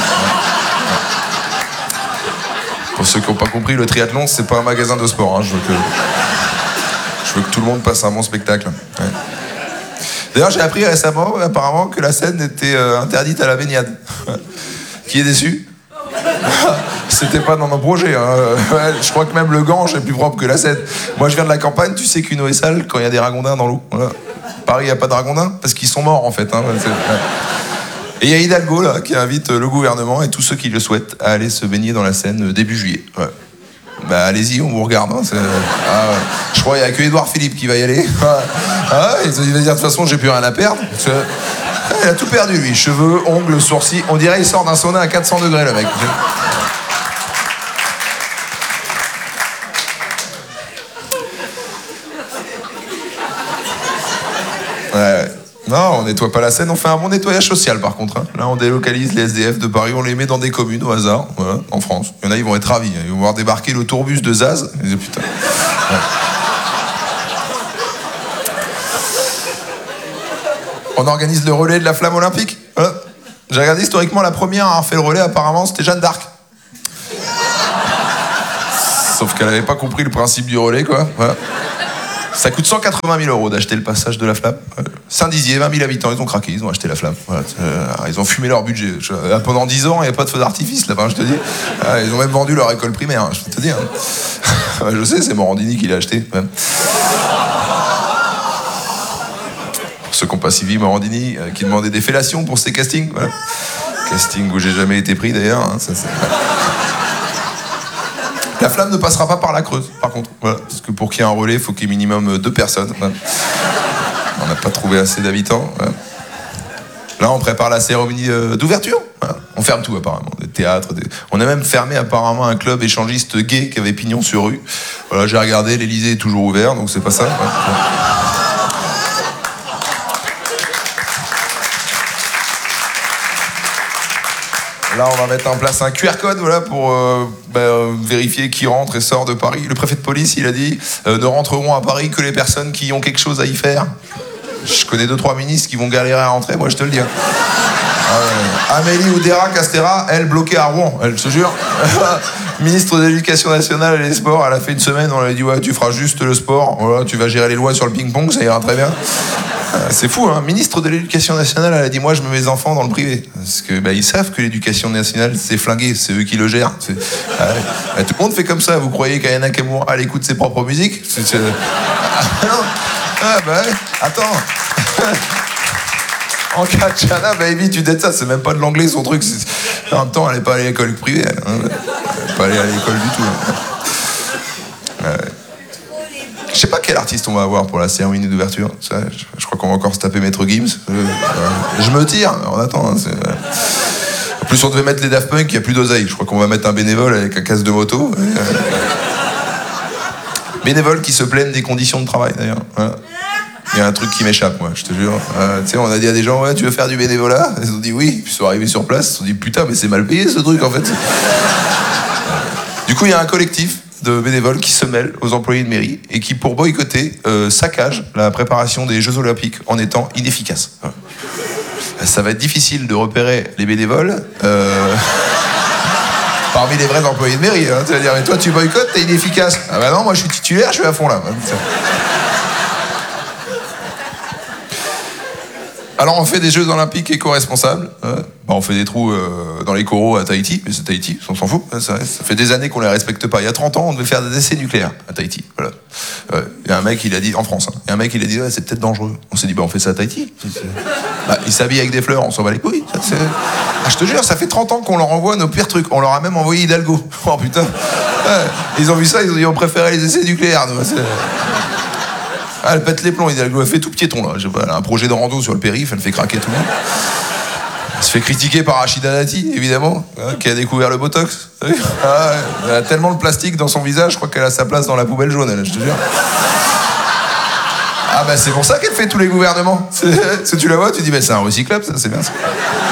Pour ceux qui n'ont pas compris, le triathlon, c'est pas un magasin de sport. Hein. Je veux que tout le monde passe un bon spectacle. Ouais. D'ailleurs, j'ai appris récemment, apparemment, que la Seine était interdite à la baignade. Qui est déçu? C'était pas dans nos projets. Hein. Ouais, je crois que même le Gange est plus propre que la Seine. Moi, je viens de la campagne, tu sais qu'une eau est sale quand il y a des ragondins dans l'eau. Voilà. Paris, il n'y a pas de ragondins parce qu'ils sont morts, en fait. Hein. Et il y a Hidalgo là, qui invite le gouvernement et tous ceux qui le souhaitent à aller se baigner dans la Seine début juillet. Ouais. Bah allez-y, on vous regarde. Hein, ouais. Je crois qu'il n'y a que Édouard Philippe qui va y aller. Ah, il va dire de toute façon, j'ai plus rien à perdre. Il a tout perdu, lui. Cheveux, ongles, sourcils. On dirait qu'il sort d'un sauna à 400 degrés, le mec. Ouais. Non, on nettoie pas la Seine, on fait un bon nettoyage social par contre. Hein. Là, on délocalise les SDF de Paris, on les met dans des communes au hasard, voilà, en France. Il y en a, ils vont être ravis. Ils vont voir débarquer le tourbus de Zaz. Ils disent, putain. Ouais. On organise le relais de la flamme olympique. Voilà. J'ai regardé historiquement, la première à avoir fait le relais, apparemment, c'était Jeanne d'Arc. Sauf qu'elle avait pas compris le principe du relais, quoi. Voilà. Ça coûte 180 000 € d'acheter le passage de la flamme. Saint-Dizier, 20 000 habitants, ils ont craqué, ils ont acheté la flamme. Voilà. Ils ont fumé leur budget. Pendant 10 ans, il n'y a pas de feu d'artifice là-bas, je te dis. Ils ont même vendu leur école primaire, je peux te dire. Je sais, c'est Morandini qui l'a acheté. Même. Pour ceux qui n'ont pas suivi Morandini, qui demandait des fellations pour ses castings. Voilà. Casting où j'ai jamais été pris d'ailleurs. Hein, ça, la flamme ne passera pas par la Creuse, par contre. Voilà, parce que pour qu'il y ait un relais, il faut qu'il y ait minimum 2 personnes. Voilà. On n'a pas trouvé assez d'habitants. Voilà. Là, on prépare la cérémonie d'ouverture. Voilà. On ferme tout, apparemment. Des théâtres. On a même fermé, apparemment, un club échangiste gay qui avait pignon sur rue. Voilà, j'ai regardé, l'Elysée est toujours ouvert, donc c'est pas ça. Voilà. Là, on va mettre en place un QR code, voilà, pour vérifier qui rentre et sort de Paris. Le préfet de police, il a dit ne rentreront à Paris que les personnes qui ont quelque chose à y faire. Je connais 2-3 ministres qui vont galérer à rentrer, moi je te le dis. Amélie Oudéa Castéra, elle bloquée à Rouen, elle, je te jure. Ministre de l'Éducation nationale et des Sports, elle a fait une semaine, on lui a dit ouais, tu feras juste le sport, voilà, tu vas gérer les lois sur le ping-pong, ça ira très bien. C'est fou, hein. Ministre de l'Éducation nationale, elle a dit moi je mets mes enfants dans le privé. Parce que ils savent que l'éducation nationale c'est flingué, c'est eux qui le gèrent. Tout le monde fait comme ça, vous croyez qu'Ayana Nakamura elle écoute ses propres musiques attends. En Kachana, baby, tu dettes ça, c'est même pas de l'anglais son truc. En même temps, elle est pas allée à l'école privée. Elle est pas allée à l'école du tout. Je sais pas quel artiste on va avoir pour la cérémonie d'ouverture. Je crois qu'on va encore se taper Maître Gims. Je me tire, on attend. Hein, en plus, on devait mettre les Daft Punk, il n'y a plus d'oseille. Je crois qu'on va mettre un bénévole avec un casque de moto. Bénévole qui se plaignent des conditions de travail, d'ailleurs. Voilà. Il y a un truc qui m'échappe, moi, je te jure. Tu sais, on a dit à des gens, ouais, tu veux faire du bénévolat? Ils ont dit oui. Puis ils sont arrivés sur place, ils se sont dit, putain, mais c'est mal payé ce truc, en fait. Du coup, il y a un collectif de bénévoles qui se mêlent aux employés de mairie et qui, pour boycotter, saccagent la préparation des Jeux Olympiques en étant inefficaces. Ça va être difficile de repérer les bénévoles parmi les vrais employés de mairie. Hein. Tu vas dire, mais toi, tu boycottes, t'es inefficace. Ah bah non, moi, je suis titulaire, je suis à fond là. Alors on fait des Jeux Olympiques éco-responsables. On fait des trous dans les coraux à Tahiti, mais c'est Tahiti, on s'en fout. Ça fait des années qu'on les respecte pas. Il y a 30 ans, on devait faire des essais nucléaires à Tahiti. Voilà. Il y a un mec, il a dit, en France, il y a un mec, il a dit, ouais, c'est peut-être dangereux. On s'est dit, on fait ça à Tahiti. Il s'habille avec des fleurs, on s'en bat les couilles. Je te jure, ça fait 30 ans qu'on leur envoie nos pires trucs. On leur a même envoyé Hidalgo. Oh putain. Ils ont vu ça, ils ont dit, on préférait les essais nucléaires. Elle pète les plombs, Hidalgo, elle fait tout piéton là. Elle a un projet de rando sur le périph', elle fait craquer tout le monde. Elle se fait critiquer par Rachida Dati, évidemment, qui a découvert le Botox. Elle a tellement de plastique dans son visage, je crois qu'elle a sa place dans la poubelle jaune, elle, je te jure. Ah bah c'est pour ça qu'elle fait tous les gouvernements. Si tu la vois, tu dis, c'est un recyclable, ça, c'est bien ça.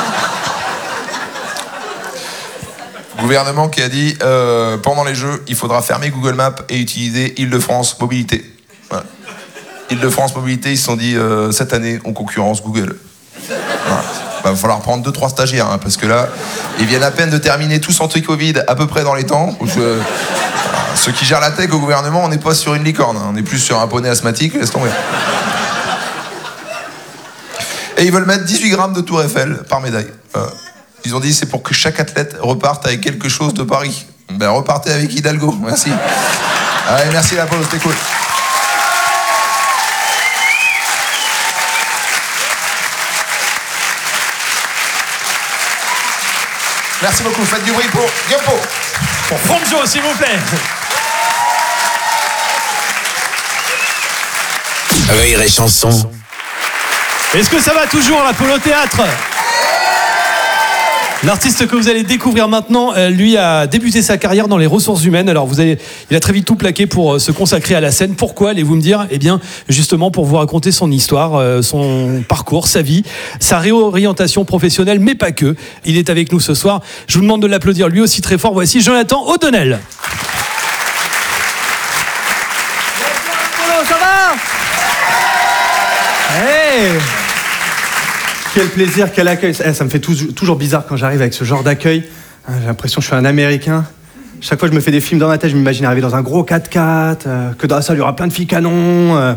Gouvernement qui a dit, pendant les Jeux, il faudra fermer Google Maps et utiliser Île-de-France Mobilité. Voilà. Île-de-France Mobilité, ils se sont dit, cette année, on concurrence Google. Voilà. Va falloir prendre 2-3 stagiaires, hein, parce que là, ils viennent à peine de terminer tous anti-Covid à peu près dans les temps. Ceux qui gèrent la tech au gouvernement, on n'est pas sur une licorne, hein, on est plus sur un poney asthmatique, laisse tomber. Et ils veulent mettre 18 grammes de Tour Eiffel par médaille. Ils ont dit, c'est pour que chaque athlète reparte avec quelque chose de Paris. Ben, repartez avec Hidalgo, merci. Allez, merci la pause, c'était cool. Merci beaucoup, faites du bruit pour Yompo. Pour Franjo, s'il vous plaît. Rire et chanson. Est-ce que ça va toujours, l'Apollo Théâtre ? L'artiste que vous allez découvrir maintenant, lui a débuté sa carrière dans les ressources humaines. Alors il a très vite tout plaqué pour se consacrer à la scène. Pourquoi, allez-vous me dire ? Eh bien, justement pour vous raconter son histoire, son parcours, sa vie, sa réorientation professionnelle, mais pas que. Il est avec nous ce soir. Je vous demande de l'applaudir lui aussi très fort. Voici Jonathan O'Donnell. Ça va ? Hey ! Quel plaisir, quel accueil. Ça me fait toujours bizarre quand j'arrive avec ce genre d'accueil. J'ai l'impression que je suis un Américain. Chaque fois, je me fais des films dans ma tête, je m'imagine arriver dans un gros 4x4, que dans la salle, il y aura plein de filles canons.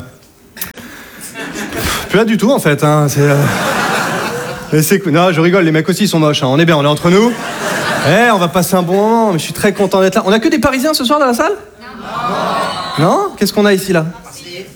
Plus là du tout, en fait. Hein, c'est cool. Non, je rigole, les mecs aussi, ils sont moches. Hein. On est bien, on est entre nous. On va passer un bon moment, mais je suis très content d'être là. On a que des Parisiens ce soir dans la salle ? Non. Qu'est-ce qu'on a ici, là ? Marseillais ?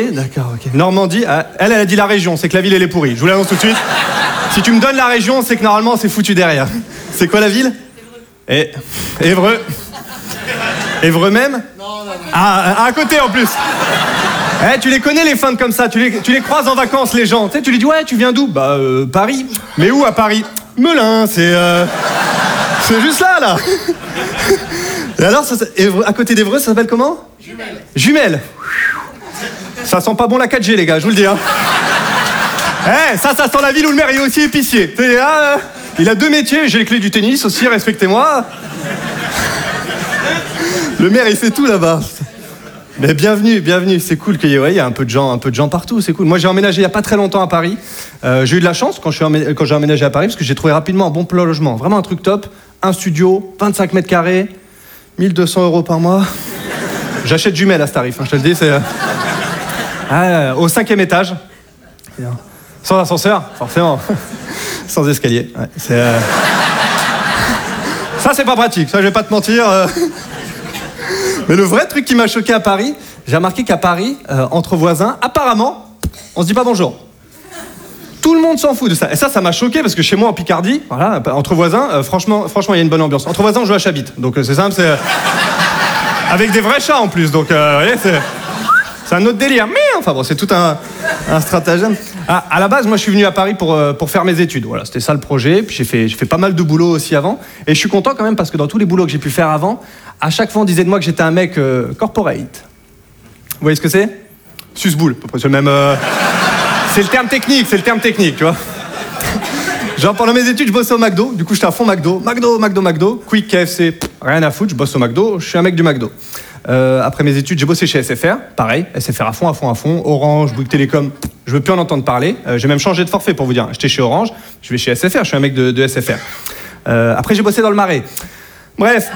D'accord, ok. Normandie, elle a dit la région, c'est que la ville, elle est pourrie. Je vous l'annonce tout de suite. Si tu me donnes la région, c'est que normalement, c'est foutu derrière. C'est quoi la ville ? Évreux. Évreux même ? Non. À côté, en plus. Tu les connais, les fans comme ça, tu les croises en vacances, les gens. Tu sais, tu lui dis, ouais, tu viens d'où ? Bah, Paris. Mais où, à Paris ? Melun, c'est juste là. Et alors, à côté d'Évreux, ça s'appelle comment ? Jumelles. Ça sent pas bon la 4G, les gars, je vous le dis. Hein. Ça sent la ville où le maire est aussi épicier. Il a 2 métiers, j'ai les clés du tennis aussi, respectez-moi. Le maire, il fait tout là-bas. Mais bienvenue, c'est cool qu'il y ait un peu de gens partout, c'est cool. Moi, j'ai emménagé il y a pas très longtemps à Paris. J'ai eu de la chance quand j'ai emménagé à Paris, parce que j'ai trouvé rapidement un bon logement, vraiment un truc top. Un studio, 25 mètres carrés, 1 200 € par mois. J'achète jumelles à ce tarif, hein, je te le dis, c'est... au 5e étage. Sans ascenseur, forcément. Sans escalier. Ouais, ça, c'est pas pratique, ça, je vais pas te mentir. Mais le vrai truc qui m'a choqué à Paris, j'ai remarqué qu'à Paris, entre voisins, apparemment, on se dit pas bonjour. Tout le monde s'en fout de ça. Et ça m'a choqué parce que chez moi en Picardie, voilà, entre voisins, franchement, il y a une bonne ambiance. Entre voisins, on joue à chabite. Donc c'est simple, c'est... Avec des vrais chats en plus. Donc, vous voyez, c'est un autre délire. Mais enfin bon, c'est tout un stratagème. À la base, moi, je suis venu à Paris pour faire mes études. Voilà, c'était ça le projet. Puis j'ai fait pas mal de boulot aussi avant. Et je suis content quand même parce que dans tous les boulots que j'ai pu faire avant, à chaque fois, on disait de moi que j'étais un mec corporate. Vous voyez ce que c'est ? Suce-boule, à peu près, c'est le même... C'est le terme technique, tu vois. Genre, pendant mes études, je bossais au McDo. Du coup, j'étais à fond McDo. Quick, KFC, rien à foutre. Je bosse au McDo. Je suis un mec du McDo. Après mes études, j'ai bossé chez SFR. Pareil, SFR à fond. Orange, Bouygues Télécom, je veux plus en entendre parler. J'ai même changé de forfait pour vous dire. J'étais chez Orange, je vais chez SFR. Je suis un mec de SFR. Après, j'ai bossé dans le Marais. Bref,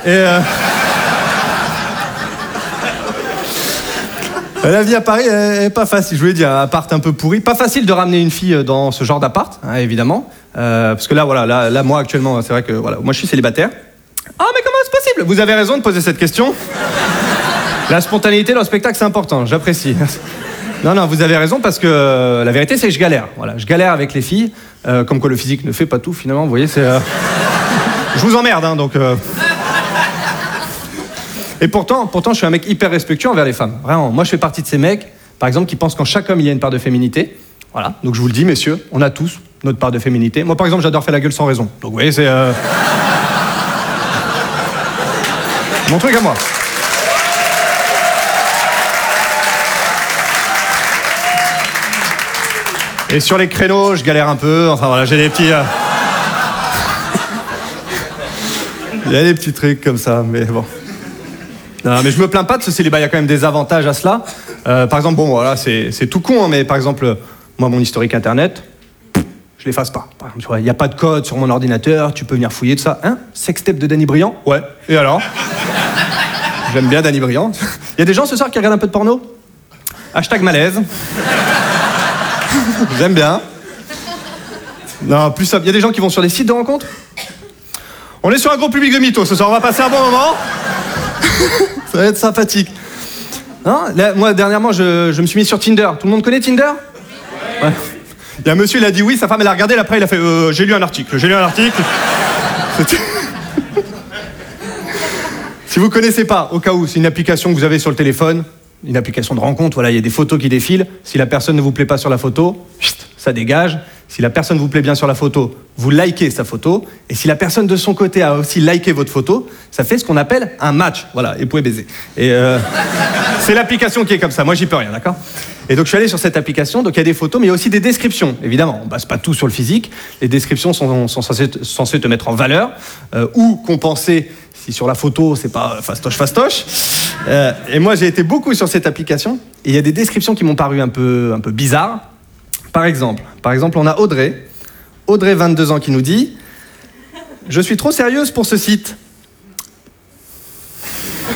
la vie à Paris est pas facile, je voulais dire, appart un peu pourri. Pas facile de ramener une fille dans ce genre d'appart, hein, évidemment. Parce que là, moi, actuellement, c'est vrai que moi, je suis célibataire. Ah, mais comment c'est possible ? Vous avez raison de poser cette question. La spontanéité dans le spectacle, c'est important, j'apprécie. Non, vous avez raison, parce que la vérité, c'est que je galère. Voilà, je galère avec les filles. Comme quoi, le physique ne fait pas tout, finalement, vous voyez, c'est... Je vous emmerde, hein, donc... Et pourtant, je suis un mec hyper respectueux envers les femmes. Vraiment, moi, je fais partie de ces mecs, par exemple, qui pensent qu'en chaque homme, il y a une part de féminité. Voilà, donc je vous le dis, messieurs, on a tous notre part de féminité. Moi, par exemple, j'adore faire la gueule sans raison. Donc, vous voyez, c'est... mon truc à moi. Et sur les créneaux, je galère un peu. Enfin, voilà, j'ai des petits... Il y a des petits trucs comme ça, mais bon... Non, mais je me plains pas de ce célibat, il y a quand même des avantages à cela. Par exemple, bon, voilà, c'est tout con, hein, mais par exemple, moi, mon historique internet, je l'efface pas. Par exemple, tu vois, il n'y a pas de code sur mon ordinateur, tu peux venir fouiller de ça. Hein ? Sextape de Danny Briand ? Ouais. Et alors ? J'aime bien Danny Briand. Il y a des gens ce soir qui regardent un peu de porno ? #malaise. J'aime bien. Non, plus ça. Il y a des gens qui vont sur des sites de rencontres ? On est sur un gros public de mythos ce soir, on va passer un bon moment. Ça va être sympathique. Non, là, moi, dernièrement, je me suis mis sur Tinder. Tout le monde connaît Tinder ? Ouais. Il y a un monsieur, il a dit oui, sa femme, elle a regardé, après, il a fait j'ai lu un article. Si vous connaissez pas, au cas où, c'est une application que vous avez sur le téléphone, une application de rencontre, voilà, il y a des photos qui défilent. Si la personne ne vous plaît pas sur la photo, ça dégage. Si la personne vous plaît bien sur la photo, vous likez sa photo. Et si la personne de son côté a aussi liké votre photo, ça fait ce qu'on appelle un match. Voilà, et vous pouvez baiser. Et c'est l'application qui est comme ça. Moi, j'y peux rien, d'accord ? Et donc, je suis allé sur cette application. Donc, il y a des photos, mais il y a aussi des descriptions. Évidemment, on base pas tout sur le physique. Les descriptions sont censées te mettre en valeur ou compenser si sur la photo, c'est pas fastoche. Et moi, j'ai été beaucoup sur cette application. Et il y a des descriptions qui m'ont paru un peu bizarres. Par exemple, on a Audrey, 22 ans, qui nous dit « Je suis trop sérieuse pour ce site. »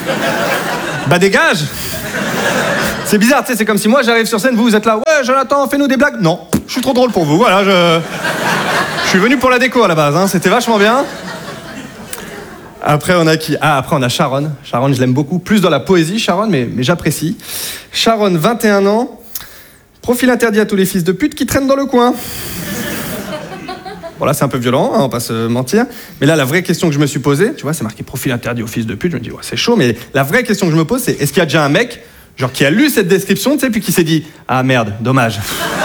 Bah dégage. C'est bizarre, tu sais, c'est comme si moi j'arrive sur scène, vous êtes là, ouais Jonathan, fais-nous des blagues. Non, je suis trop drôle pour vous, voilà, je suis venu pour la déco à la base, hein. C'était vachement bien. Après on a qui? Ah, après on a Sharon. Sharon, je l'aime beaucoup, plus dans la poésie Sharon, mais j'apprécie. Sharon, 21 ans, profil interdit à tous les fils de pute qui traînent dans le coin. Bon là c'est un peu violent, hein, on va pas se mentir. Mais là la vraie question que je me suis posée, tu vois, c'est marqué profil interdit aux fils de pute, je me dis ouais c'est chaud, mais la vraie question que je me pose c'est est-ce qu'il y a déjà un mec genre qui a lu cette description, tu sais, puis qui s'est dit « Ah merde, dommage. »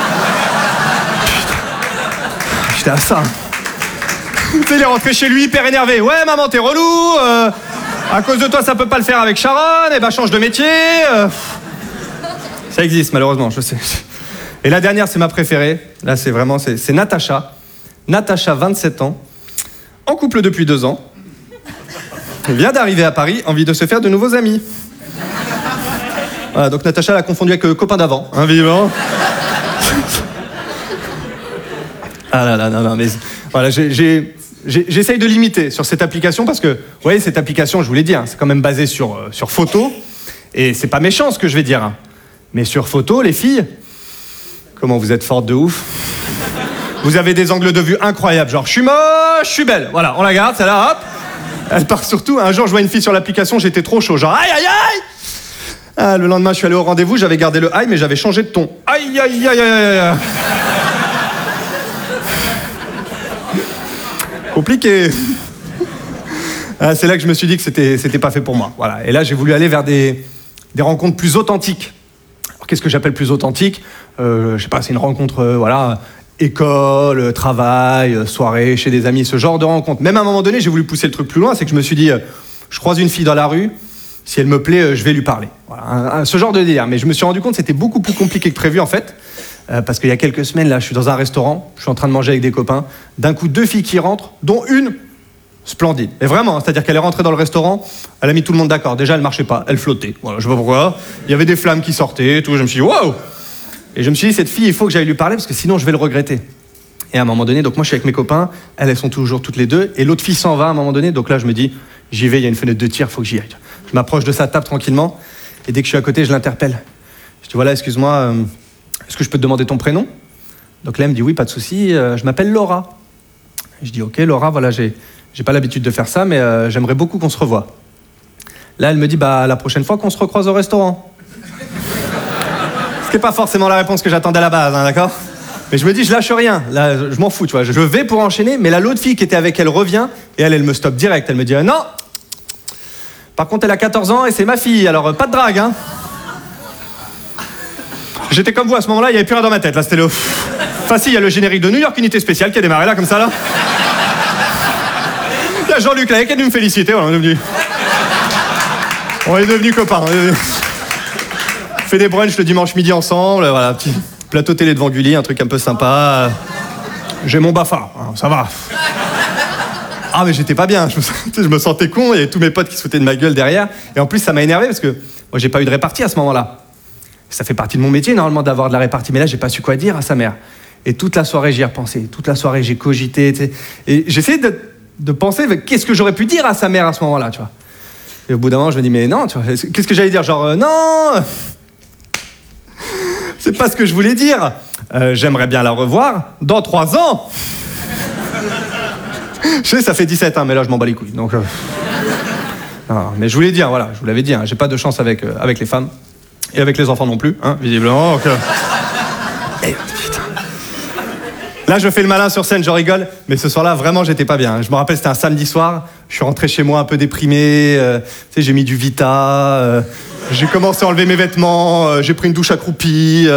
J'étais à ça. Tu sais, il est rentré chez lui hyper énervé. « Ouais, maman, t'es relou. À cause de toi, ça peut pas le faire avec Sharon. Eh ben, change de métier. Ça existe, malheureusement, je sais. Et la dernière, c'est ma préférée. Là, c'est vraiment... C'est Natacha. Natacha, 27 ans. En couple depuis 2 ans. Vient d'arriver à Paris, envie de se faire de nouveaux amis. Voilà, donc Natacha l'a confondu avec copain d'avant, hein, vivant. Ah là là, non, mais voilà, j'essaye de limiter sur cette application parce que, vous voyez, cette application, je vous l'ai dit, hein, c'est quand même basé sur photo, et c'est pas méchant ce que je vais dire, hein. Mais sur photo, les filles, comment vous êtes fortes de ouf. Vous avez des angles de vue incroyables, genre je suis moche, je suis belle, voilà, on la garde, celle-là, hop. Elle part surtout, un jour je vois une fille sur l'application, j'étais trop chaud, genre aïe aïe aïe. Ah, le lendemain, je suis allé au rendez-vous, j'avais gardé le aïe, mais j'avais changé de ton. Aïe, aïe, aïe, aïe, aïe. Compliqué. Ah, c'est là que je me suis dit que c'était pas fait pour moi. Voilà. Et là, j'ai voulu aller vers des rencontres plus authentiques. Alors, qu'est-ce que j'appelle plus authentique? Je sais pas, c'est une rencontre, voilà, école, travail, soirée, chez des amis, ce genre de rencontre. Même à un moment donné, j'ai voulu pousser le truc plus loin, c'est que je me suis dit, je croise une fille dans la rue, si elle me plaît, je vais lui parler. Voilà, ce genre de délire. Mais je me suis rendu compte que c'était beaucoup plus compliqué que prévu, en fait. Parce qu'il y a quelques semaines, là, je suis dans un restaurant, je suis en train de manger avec des copains. D'un coup, 2 filles qui rentrent, dont une splendide. Mais vraiment, c'est-à-dire qu'elle est rentrée dans le restaurant, elle a mis tout le monde d'accord. Déjà, elle marchait pas, elle flottait. Voilà, je sais pas pourquoi. Il y avait des flammes qui sortaient, tout. Je me suis dit, waouh! Et je me suis dit, cette fille, il faut que j'aille lui parler, parce que sinon, je vais le regretter. Et à un moment donné, donc moi, je suis avec mes copains, elles sont toujours toutes les deux, et l'autre fille s'en va à un moment donné, donc là, je me dis, j'y vais, il y a une fenêtre de tir, faut que j'y aille. Je m'approche de sa table tranquillement, et dès que je suis à côté, je l'interpelle. Je dis, voilà, excuse-moi, est-ce que je peux te demander ton prénom? Donc là, elle me dit, oui, pas de souci, je m'appelle Laura. Je dis, ok, Laura, voilà, j'ai pas l'habitude de faire ça, mais j'aimerais beaucoup qu'on se revoie. Là, elle me dit, bah, la prochaine fois qu'on se recroise au restaurant. Ce qui n'est pas forcément la réponse que j'attendais à la base, hein, d'accord? Mais je me dis, je lâche rien, là, je m'en fous, tu vois, je vais pour enchaîner, mais là, l'autre fille qui était avec elle revient, et elle me stoppe direct, elle me dit, non! Par contre, elle a 14 ans et c'est ma fille, alors pas de drague, hein. J'étais comme vous à ce moment-là, il n'y avait plus rien dans ma tête, là, c'était le... Enfin si, il y a le générique de New York Unité Spéciale qui a démarré là, comme ça, là. Il y a Jean-Luc là, qui est venu me féliciter, voilà, on est devenus copains. On fait des brunchs le dimanche midi ensemble, voilà, petit plateau télé devant Gulli, un truc un peu sympa. J'ai mon bafard, hein, ça va. Ah mais j'étais pas bien, je me sentais con, il y avait tous mes potes qui se foutaient de ma gueule derrière. Et en plus ça m'a énervé parce que moi j'ai pas eu de répartie à ce moment-là. Ça fait partie de mon métier normalement d'avoir de la répartie, mais là j'ai pas su quoi dire à sa mère. Et toute la soirée j'y ai repensé, toute la soirée j'ai cogité, tu sais. Et j'essayais de penser qu'est-ce que j'aurais pu dire à sa mère à ce moment-là, tu vois. Et au bout d'un moment je me dis mais non, tu vois, qu'est-ce que j'allais dire, genre non, c'est pas ce que je voulais dire. J'aimerais bien la revoir dans 3 ans. Je sais, ça fait 17 ans, mais là, je m'en bats les couilles. Donc, non, mais je voulais dire, voilà, je vous l'avais dit, hein, j'ai pas de chance avec les femmes. Et avec les enfants non plus, hein, visiblement. Donc, Et, putain. Là, je fais le malin sur scène, je rigole, mais ce soir-là, vraiment, j'étais pas bien. Je me rappelle, c'était un samedi soir, je suis rentré chez moi un peu déprimé, tu sais, j'ai mis du Vita, j'ai commencé à enlever mes vêtements, j'ai pris une douche accroupie,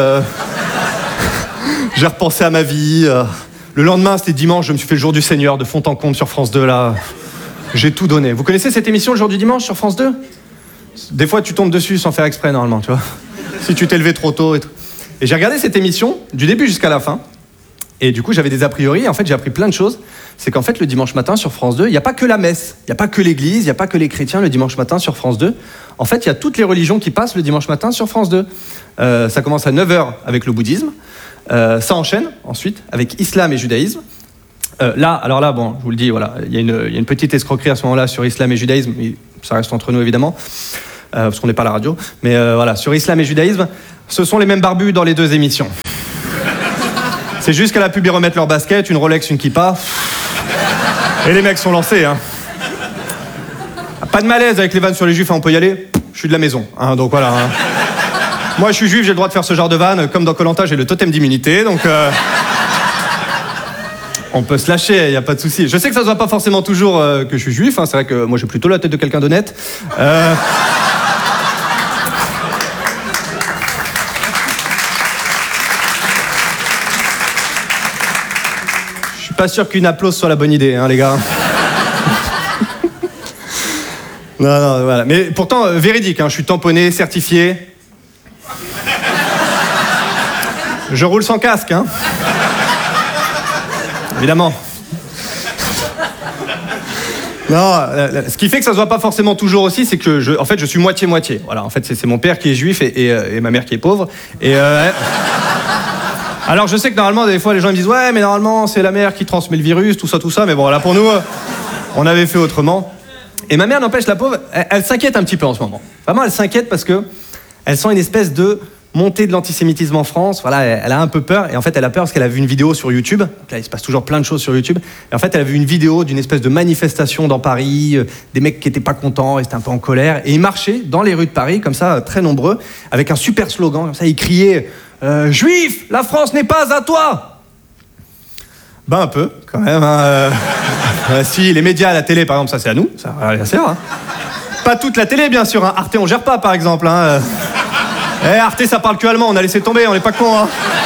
j'ai repensé à ma vie. Le lendemain, c'était dimanche, je me suis fait le jour du Seigneur de fond en comble sur France 2, là. J'ai tout donné. Vous connaissez cette émission, le jour du dimanche, sur France 2? Des fois, tu tombes dessus sans faire exprès, normalement, tu vois. Si tu t'es levé trop tôt et tout. Et j'ai regardé cette émission, du début jusqu'à la fin. Et du coup, j'avais des a priori. En fait, j'ai appris plein de choses. C'est qu'en fait, le dimanche matin, sur France 2, il n'y a pas que la messe. Il n'y a pas que l'église, il n'y a pas que les chrétiens le dimanche matin sur France 2. En fait, il y a toutes les religions qui passent le dimanche matin sur France 2. Ça commence à 9h avec le bouddhisme. Ça enchaîne ensuite avec islam et judaïsme. Là, bon, je vous le dis, voilà, il y a une petite escroquerie à ce moment-là sur islam et judaïsme. Mais ça reste entre nous évidemment, parce qu'on n'est pas à la radio, mais voilà, sur islam et judaïsme, ce sont les mêmes barbus dans les deux émissions. C'est juste qu'à la pub, ils remettent leur basket, une Rolex, une kippa, et les mecs sont lancés. Hein. Pas de malaise avec les vannes sur les juifs, hein, on peut y aller, je suis de la maison, hein, donc voilà. Hein. Moi, je suis juif, j'ai le droit de faire ce genre de vannes, comme dans Koh-Lanta, j'ai le totem d'immunité, donc... On peut se lâcher, il n'y a pas de souci. Je sais que ça ne se voit pas forcément toujours que je suis juif, hein, c'est vrai que moi j'ai plutôt la tête de quelqu'un d'honnête. Je suis pas sûr qu'une applause soit la bonne idée, hein, les gars. Non, voilà. Mais pourtant, véridique, hein, je suis tamponné, certifié. Je roule sans casque, hein. Évidemment. Non, ce qui fait que ça se voit pas forcément toujours aussi, c'est que je suis moitié-moitié. Voilà, en fait, c'est mon père qui est juif et ma mère qui est pauvre. Alors, je sais que normalement, des fois, les gens me disent « Ouais, mais normalement, c'est la mère qui transmet le virus, tout ça. » Mais bon, là, pour nous, on avait fait autrement. Et ma mère, n'empêche, la pauvre, elle s'inquiète un petit peu en ce moment. Vraiment, elle s'inquiète parce que elle sent une espèce de montée de l'antisémitisme en France. Voilà, elle a un peu peur. Et en fait, elle a peur parce qu'elle a vu une vidéo sur YouTube. Donc là, il se passe toujours plein de choses sur YouTube. Et en fait, elle a vu une vidéo d'une espèce de manifestation dans Paris, des mecs qui étaient pas contents, ils étaient un peu en colère. Et ils marchaient dans les rues de Paris, comme ça, très nombreux, avec un super slogan. Comme ça, ils criaient « Juifs, la France n'est pas à toi !» Ben un peu, quand même. Hein. Si, les médias, la télé, par exemple, ça c'est à nous. Ça, bien sûr. Hein. Pas toute la télé, bien sûr. Hein. Arte, on gère pas, par exemple. Hein. Arte, ça parle que allemand, on a laissé tomber, on n'est pas cons.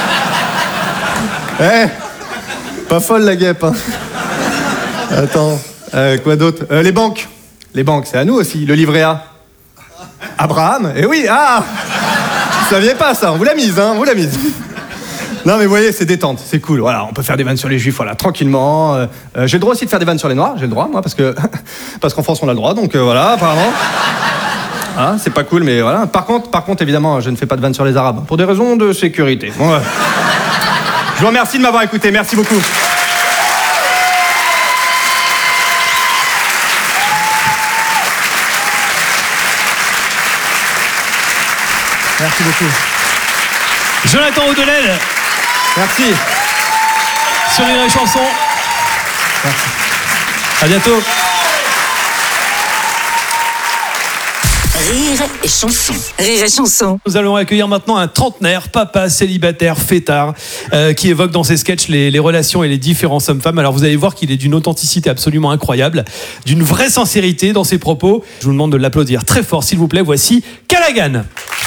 Hein. Pas folle la guêpe. Hein. Attends, quoi d'autre les banques. Les banques, c'est à nous aussi. Le livret A. Abraham. Eh oui, vous saviez pas ça, on vous l'a mise, hein, on vous l'a mise. Non mais vous voyez, c'est détente, c'est cool. Voilà, on peut faire des vannes sur les juifs, voilà, tranquillement. J'ai le droit aussi de faire des vannes sur les noirs, j'ai le droit, moi, parce qu'en France on a le droit, donc voilà, apparemment. Hein, c'est pas cool, mais voilà. Par contre, évidemment, je ne fais pas de vannes sur les arabes, pour des raisons de sécurité. Bon, je vous remercie de m'avoir écouté, merci beaucoup. Merci beaucoup. Jonathan Audelel. Merci. Sur Rire et Chanson. Merci. À bientôt. Rire et Chanson. Rire et Chanson. Nous allons accueillir maintenant un trentenaire, papa, célibataire, fêtard, qui évoque dans ses sketchs les relations et les différents hommes-femmes. Alors vous allez voir qu'il est d'une authenticité absolument incroyable, d'une vraie sincérité dans ses propos. Je vous demande de l'applaudir très fort, s'il vous plaît. Voici Callaghan.